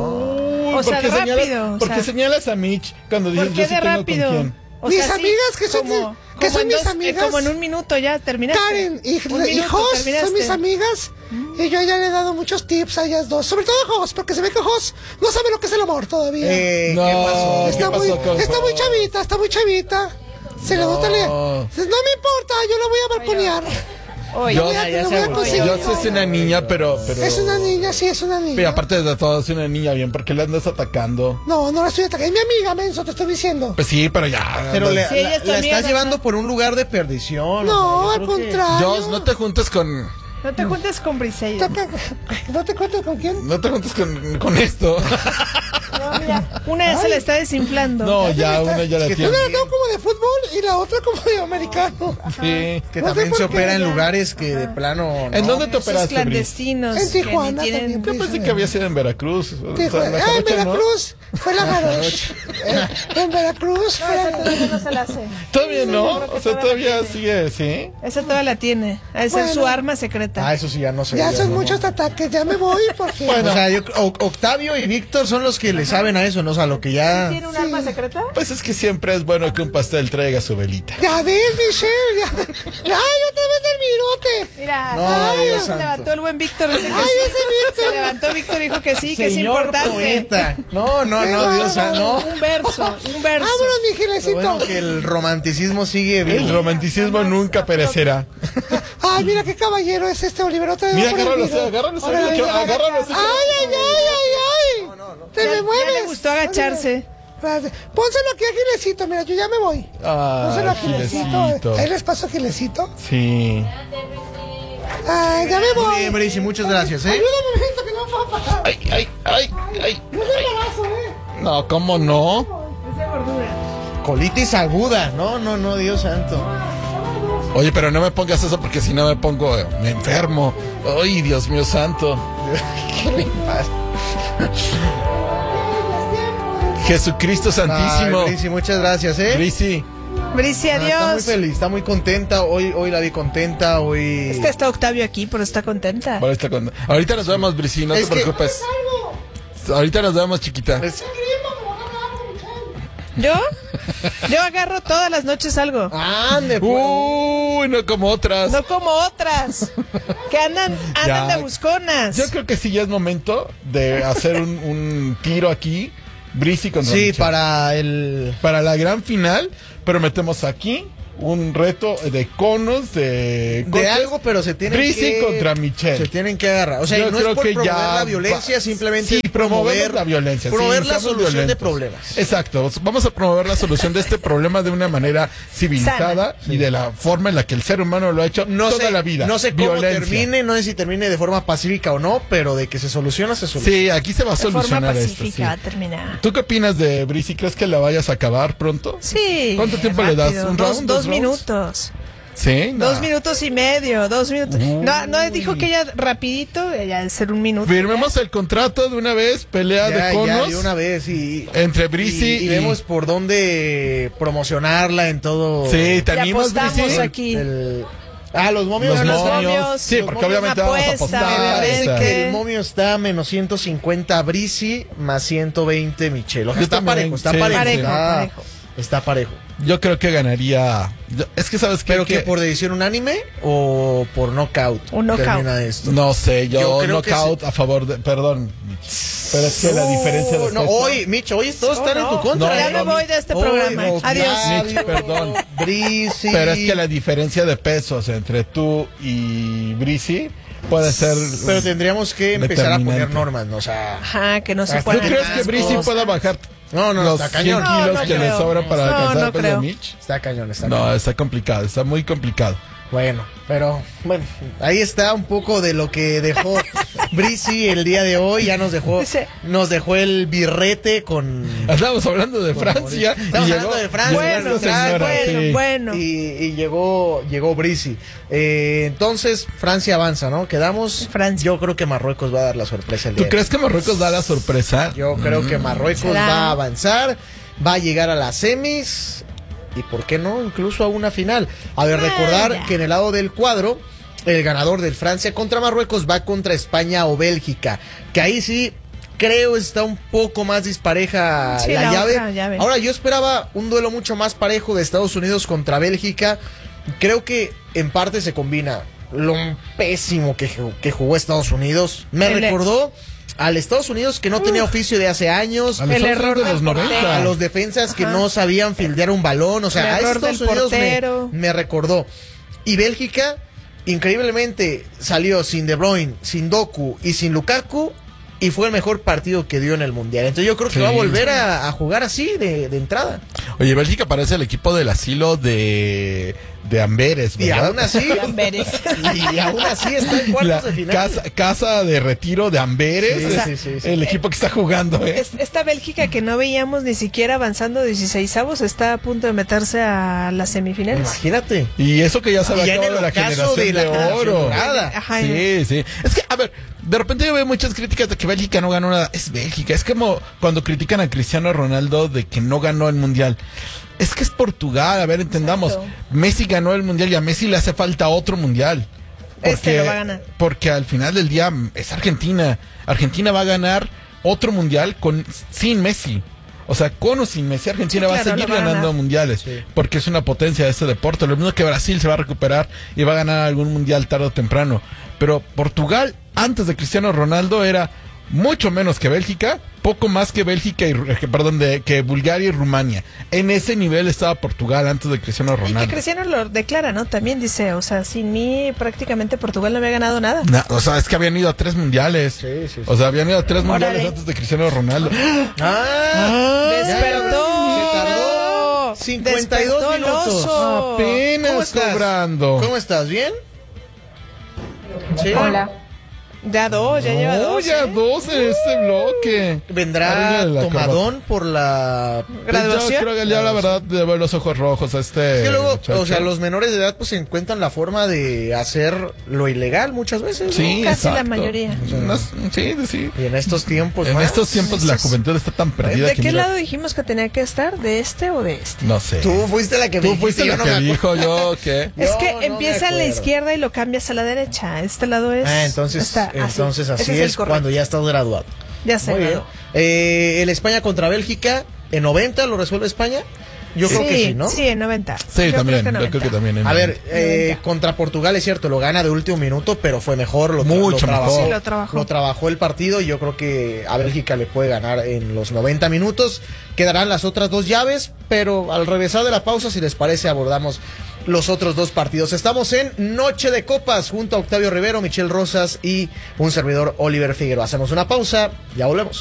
Uy,
O sea,
¿por qué
rápido,
señalas,
o
¿por qué
sea.
señalas a Mitch cuando dices
¿Por
yo
qué
sí
de
tengo
rápido?
con quién?
O
Mis
sea, sí,
amigas, que son,
como-
que
como
son
en
mis
dos- eh,
amigas.
Como en un minuto ya terminaste.
Karen y,
Un
y
minuto
Jos
terminaste.
son mis amigas. Y yo ya le he dado muchos tips a ellas dos. Sobre todo a Jos, porque se ve que Jos no sabe lo que es el amor todavía.
Eh,
No,
¿Qué pasó?
¿qué
está
pasó
muy,
con
está muy
Jos?
chavita, está muy chavita. Se le nota. le- No me importa, yo la voy a balconear.
Oye,
Yo,
ya, ya
se
voy a
aburrió.
conseguir.
yo sí es una niña, pero, pero...
Es una niña, sí, es una
Pero
niña.
aparte de todo, es una niña bien, ¿por qué le andas atacando?
No, no la estoy atacando. Es mi amiga, menso, te estoy diciendo.
Pues sí, pero ya.
Pero le,
Sí, ella
la,
es tu
la
amiga,
estás
¿no?
llevando por un lugar de perdición.
No,
o sea,
al
yo creo que-
contrario.
Jos, no te juntes con...
no te juntes con Briseida.
Toca- ¿No te cuento con quién?
No te juntes con, con esto.
No, mira, una vez se le está desinflando.
No, ya, una ya la
que
tiene.
Una la tengo como de fútbol y la otra como de americano.
Sí.
Que
No sé
también
por
se
qué,
opera en
ya.
lugares que de plano.
¿En
no.
dónde te
Esos
operaste, Bris?
clandestinos.
En
que ni
Tijuana
tienen-
también.
Yo pensé que había sido en Veracruz. O sea,
Tijuana.
la
Ah, en
jarocha, ¿no?
Veracruz fue la jarocha. Eh, En Veracruz fue la
Esa todavía no se la hace.
Todavía no,
creo que
o sea,
todavía
todavía
tiene.
sigue, ¿sí?
Esa todavía la tiene. Ha de ser
Bueno.
su arma secreta.
Ah, eso sí, ya no sé.
Ya
ya
son
no.
muchos ataques, ya me voy porque.
O sea, yo- O- Octavio y Víctor son los que le saben saben a eso, ¿no? O sea, lo que ya...
¿Tiene un arma secreta?
Pues es que siempre es bueno que un pastel traiga su velita.
Ya ves, Michelle, ya. ¡Ay, otra vez el virote!
Mira,
No,
ay,
Dios
se
santo.
levantó el buen Víctor. Dice que
Ay,
sí.
ese Víctor.
Se levantó Víctor y dijo que sí, que es
Señor
importante.
poeta. No, no, no, Dios santo, no.
Un verso, un verso.
Vámonos, mi
Lo
Gilecito.
bueno que el romanticismo sigue vivo.
El romanticismo nunca perecerá.
Ay, mira qué caballero es este Oliverote. de
Mira,
por el
agárralo,
viro.
agárralo,
Órale,
agárralo,
órale.
agárralo, así.
Ay, ay, ay, ay, ay. Te
Ya-
me
ya
mueves.
le gustó agacharse.
Espérate. Pónselo aquí a Gilecito, mira, yo ya me voy. Pónselo a
Ah,
Gilecito.
Gilecito.
Ahí les paso a Gilecito.
Sí.
Ay, ya me
Muy
voy.
bien, Brici, muchas gracias, ¿eh?
Ayúdame, mijito, que no me puedo pasar.
Ay, ay, ay, ay.
No es embarazo, eh.
No, ¿cómo no?
Es de gordura.
Colitis aguda. No, no, no, Dios santo.
Oye, pero no me pongas eso porque si no me pongo, eh, me enfermo. Ay, Dios mío santo.
¿Qué le pasa?
Jesucristo Santísimo.
Ay, Brici, muchas gracias, ¿eh?
Brici.
Brici,
Ah, está muy
adiós.
feliz, está muy contenta. Hoy, hoy la vi contenta. Hoy.
Es que está Octavio aquí, pero está contenta.
Vale, está con- Ahorita nos vemos, Brici, no
Es
te
que-
preocupes. Ahorita nos vemos, chiquita.
Es-
¿Yo? Yo agarro todas las noches algo.
Ande, pues.
Uy, no como otras.
No como otras. Que andan, andan
Ya.
de busconas.
Yo creo que sí ya es momento de hacer un, un tiro aquí. Brici contra
Sí,
Michelle.
para el.
Para la gran final, pero metemos aquí un reto de conos de...
De algo, pero se tienen
Brici
que...
contra Michelle.
Se tienen que agarrar. O sea,
Yo
no es
creo
por
que
promover
ya
la violencia,
va-
simplemente
sí,
es promover
promovemos la violencia.
Promover
sí,
la
seamos
solución de
violentos.
problemas.
Exacto. Vamos a promover la solución de este problema de una manera civilizada y de la forma en la que el ser humano lo ha hecho
No
toda
sé,
la vida.
no sé cómo
Violencia.
termine, no sé si termine de forma pacífica o no, pero de que se soluciona, se soluciona.
Sí, aquí se va a
de forma
solucionar esto.
pacífica
sí.
va a terminar.
¿Tú qué opinas de Brici? ¿Crees que la vayas a acabar pronto?
Sí.
¿Cuánto tiempo le das?
rápido.
¿Un
dos,
round?
dos
¿Dos rounds?
minutos.
Sí.
Dos
No.
minutos y medio, dos minutos. No, no dijo que ella rapidito, ella de ser un minuto.
Firmemos el contrato de una vez, pelea
Ya,
de conos.
ya, de una vez y...
Entre Brici
y, y
y-
vemos por dónde promocionarla en todo...
Sí, te
Y
animas,
apostamos
Brici.
aquí.
El- Ah, los momios.
Los
Los
momios.
momios,
Sí,
los
porque
momios,
obviamente
una
vamos a
apuesta,
apostar.
obviamente.
esa.
Que el momio está a menos ciento cincuenta Brici más ciento veinte Michelle. O sea,
Yo
está
también,
parejo, está
sí,
parejo.
Parejo,
está,
parejo.
está parejo.
Yo creo que ganaría. yo- es que sabes qué?
¿Pero que por decisión unánime o por knockout?
Un knockout.
Termina esto.
No sé, yo,
Yo creo que
knockout a favor de. Perdón. Pero es que la diferencia de.
No,
peso-
hoy, Micho, hoy todos
Oh,
están en
no.
tu contra.
No,
Ya
¿eh?
me voy de este
Hoy,
programa.
Octavio,
Adiós.
Mitch, perdón.
Brici.
Pero es que la diferencia de pesos entre tú y Brici puede ser.
Pero tendríamos que empezar a
determinante.
poner normas, ¿no? O sea...
Ajá, que no se
¿Tú
¿Tú
puedan.
crees que Brici
cosas.
pueda bajar
No, no,
los
está
cien
cañón.
kilos
No, no
que le
creo.
sobran para
No,
alcanzar
no
el peso de
creo.
Mitch?
Está cañón, está
No,
cañón.
está complicado, está muy complicado.
Bueno, pero bueno, ahí está un poco de lo que dejó Brici el día de hoy. Ya nos dejó,
Dice-
nos dejó el birrete con.
Estábamos hablando de Francia.
Estamos
y
hablando
llegó-
de Francia.
llegó
Bueno,
esta señora,
bueno,
sí.
bueno.
Y, y llegó, llegó Brici. Eh, entonces Francia avanza, ¿no? Quedamos.
Francia.
Yo creo que Marruecos va a dar la sorpresa el
¿Tú
día de
crees que Marruecos da la sorpresa?
Yo creo que Marruecos
¿Será?
va a avanzar, va a llegar a las semis y, ¿por qué no? Incluso a una final. A ver, recordar
ya.
que en el lado del cuadro, el ganador del Francia contra Marruecos va contra España o Bélgica, que ahí sí creo está un poco más dispareja
Sí,
la,
la
llave.
otra llave.
Ahora, yo esperaba un duelo mucho más parejo de Estados Unidos contra Bélgica. Creo que en parte se combina lo pésimo que, ju- que jugó Estados Unidos. Me
El-
recordó al Estados Unidos que no tenía oficio de hace años.
A los
El
Estados
error
Unidos de
del
los
portero.
noventa.
A los defensas que
Ajá.
no sabían fildear un balón. O sea,
El
a
error
Estados
del
Unidos me,
portero.
me recordó. Y Bélgica, increíblemente, salió sin De Bruyne, sin Doku y sin Lukaku. Y fue el mejor partido que dio en el Mundial. Entonces yo creo que
Sí.
va a volver a, a jugar así de, de entrada.
Oye, Bélgica parece el equipo del asilo de, de Amberes,
Y
¿verdad?
aún así,
Amberes.
y aún así está en cuartos
La
de final.
casa, casa de retiro de Amberes.
Sí,
es
sí, sí, sí.
El equipo que está jugando, ¿eh?
Es- Esta Bélgica que no veíamos ni siquiera avanzando dieciseisavos está a punto de meterse a las semifinales.
Imagínate.
Y eso que ya se
Y
había
ya en
acabado
el
la
ocaso
generación
de la
de,
generación
oro.
dorada.
Ajá,
Sí, sí. Es que, a ver, de repente yo veo muchas críticas de que Bélgica no ganó nada. Es Bélgica. Es como cuando critican a Cristiano Ronaldo de que no ganó el Mundial. Es que es Portugal, a ver, entendamos.
Exacto.
Messi ganó el Mundial y a Messi le hace falta otro Mundial.
Este lo va a ganar.
Porque al final del día es Argentina. Argentina va a ganar otro mundial con sin Messi. O sea, con o sin Messi, Argentina sí, va claro, a seguir ganando ganar. mundiales, sí. porque es una potencia de este deporte. Lo mismo que Brasil se va a recuperar y va a ganar algún mundial tarde o temprano. Pero Portugal, antes de Cristiano Ronaldo, era mucho menos que Bélgica, poco más que Bélgica y perdón, de que Bulgaria y Rumania. En ese nivel estaba Portugal antes de Cristiano Ronaldo.
Y que Cristiano lo declara, ¿no? También dice, o sea, sin mí prácticamente Portugal no había ganado nada.
No, o sea, es que habían ido a tres mundiales.
Sí, sí, sí.
O sea, habían ido a tres Morales. mundiales antes de Cristiano Ronaldo.
¡Ah! ¡Despertó!
Se tardó cincuenta y dos minutos.
Apenas
¿Cómo estás?
cobrando.
¿Cómo estás? ¿Bien?
Sí. Hola. Ya dos, ya no, lleva dos.
ya
¿eh?
dos en este bloque.
¿Vendrá tomadón por la
graduación?
Yo creo que ya la verdad de ver los ojos rojos a este.
Es que luego,
muchacho.
o sea, los menores de edad pues encuentran la forma de hacer lo ilegal muchas veces.
Sí,
¿no? Casi
exacto.
la mayoría.
O sea, no, sí, sí.
Y en estos tiempos.
En
más,
estos tiempos la juventud está tan perdida.
¿De
que
qué
mira,
lado dijimos que tenía que estar? ¿De este o de este?
No sé.
Tú fuiste la que
Tú
dijiste,
fuiste la
no
que dijo yo que.
Es que
no
empieza en la izquierda y lo cambias a la derecha. Este lado es.
Ah, entonces,
está
entonces así,
así
es,
es
cuando ya estás graduado.
Ya se
graduó. Eh, el España contra Bélgica en noventa lo resuelve España. Yo
sí,
creo que sí, ¿no?
Sí, en noventa.
Sí,
yo
también.
Creo que
yo creo que también. En
a
noventa.
ver, eh, contra Portugal es cierto, lo gana de último minuto, pero fue mejor. Lo,
Mucho
lo trabajó,
mejor.
Sí, lo trabajó.
Lo trabajó el partido y yo creo que a Bélgica le puede ganar en los noventa minutos. Quedarán las otras dos llaves, pero al regresar de la pausa, si les parece, abordamos los otros dos partidos. Estamos en Noche de Copas junto a Octavio Rivero, Michelle Rosas y un servidor Oliver Figueroa. Hacemos una pausa, ya volvemos.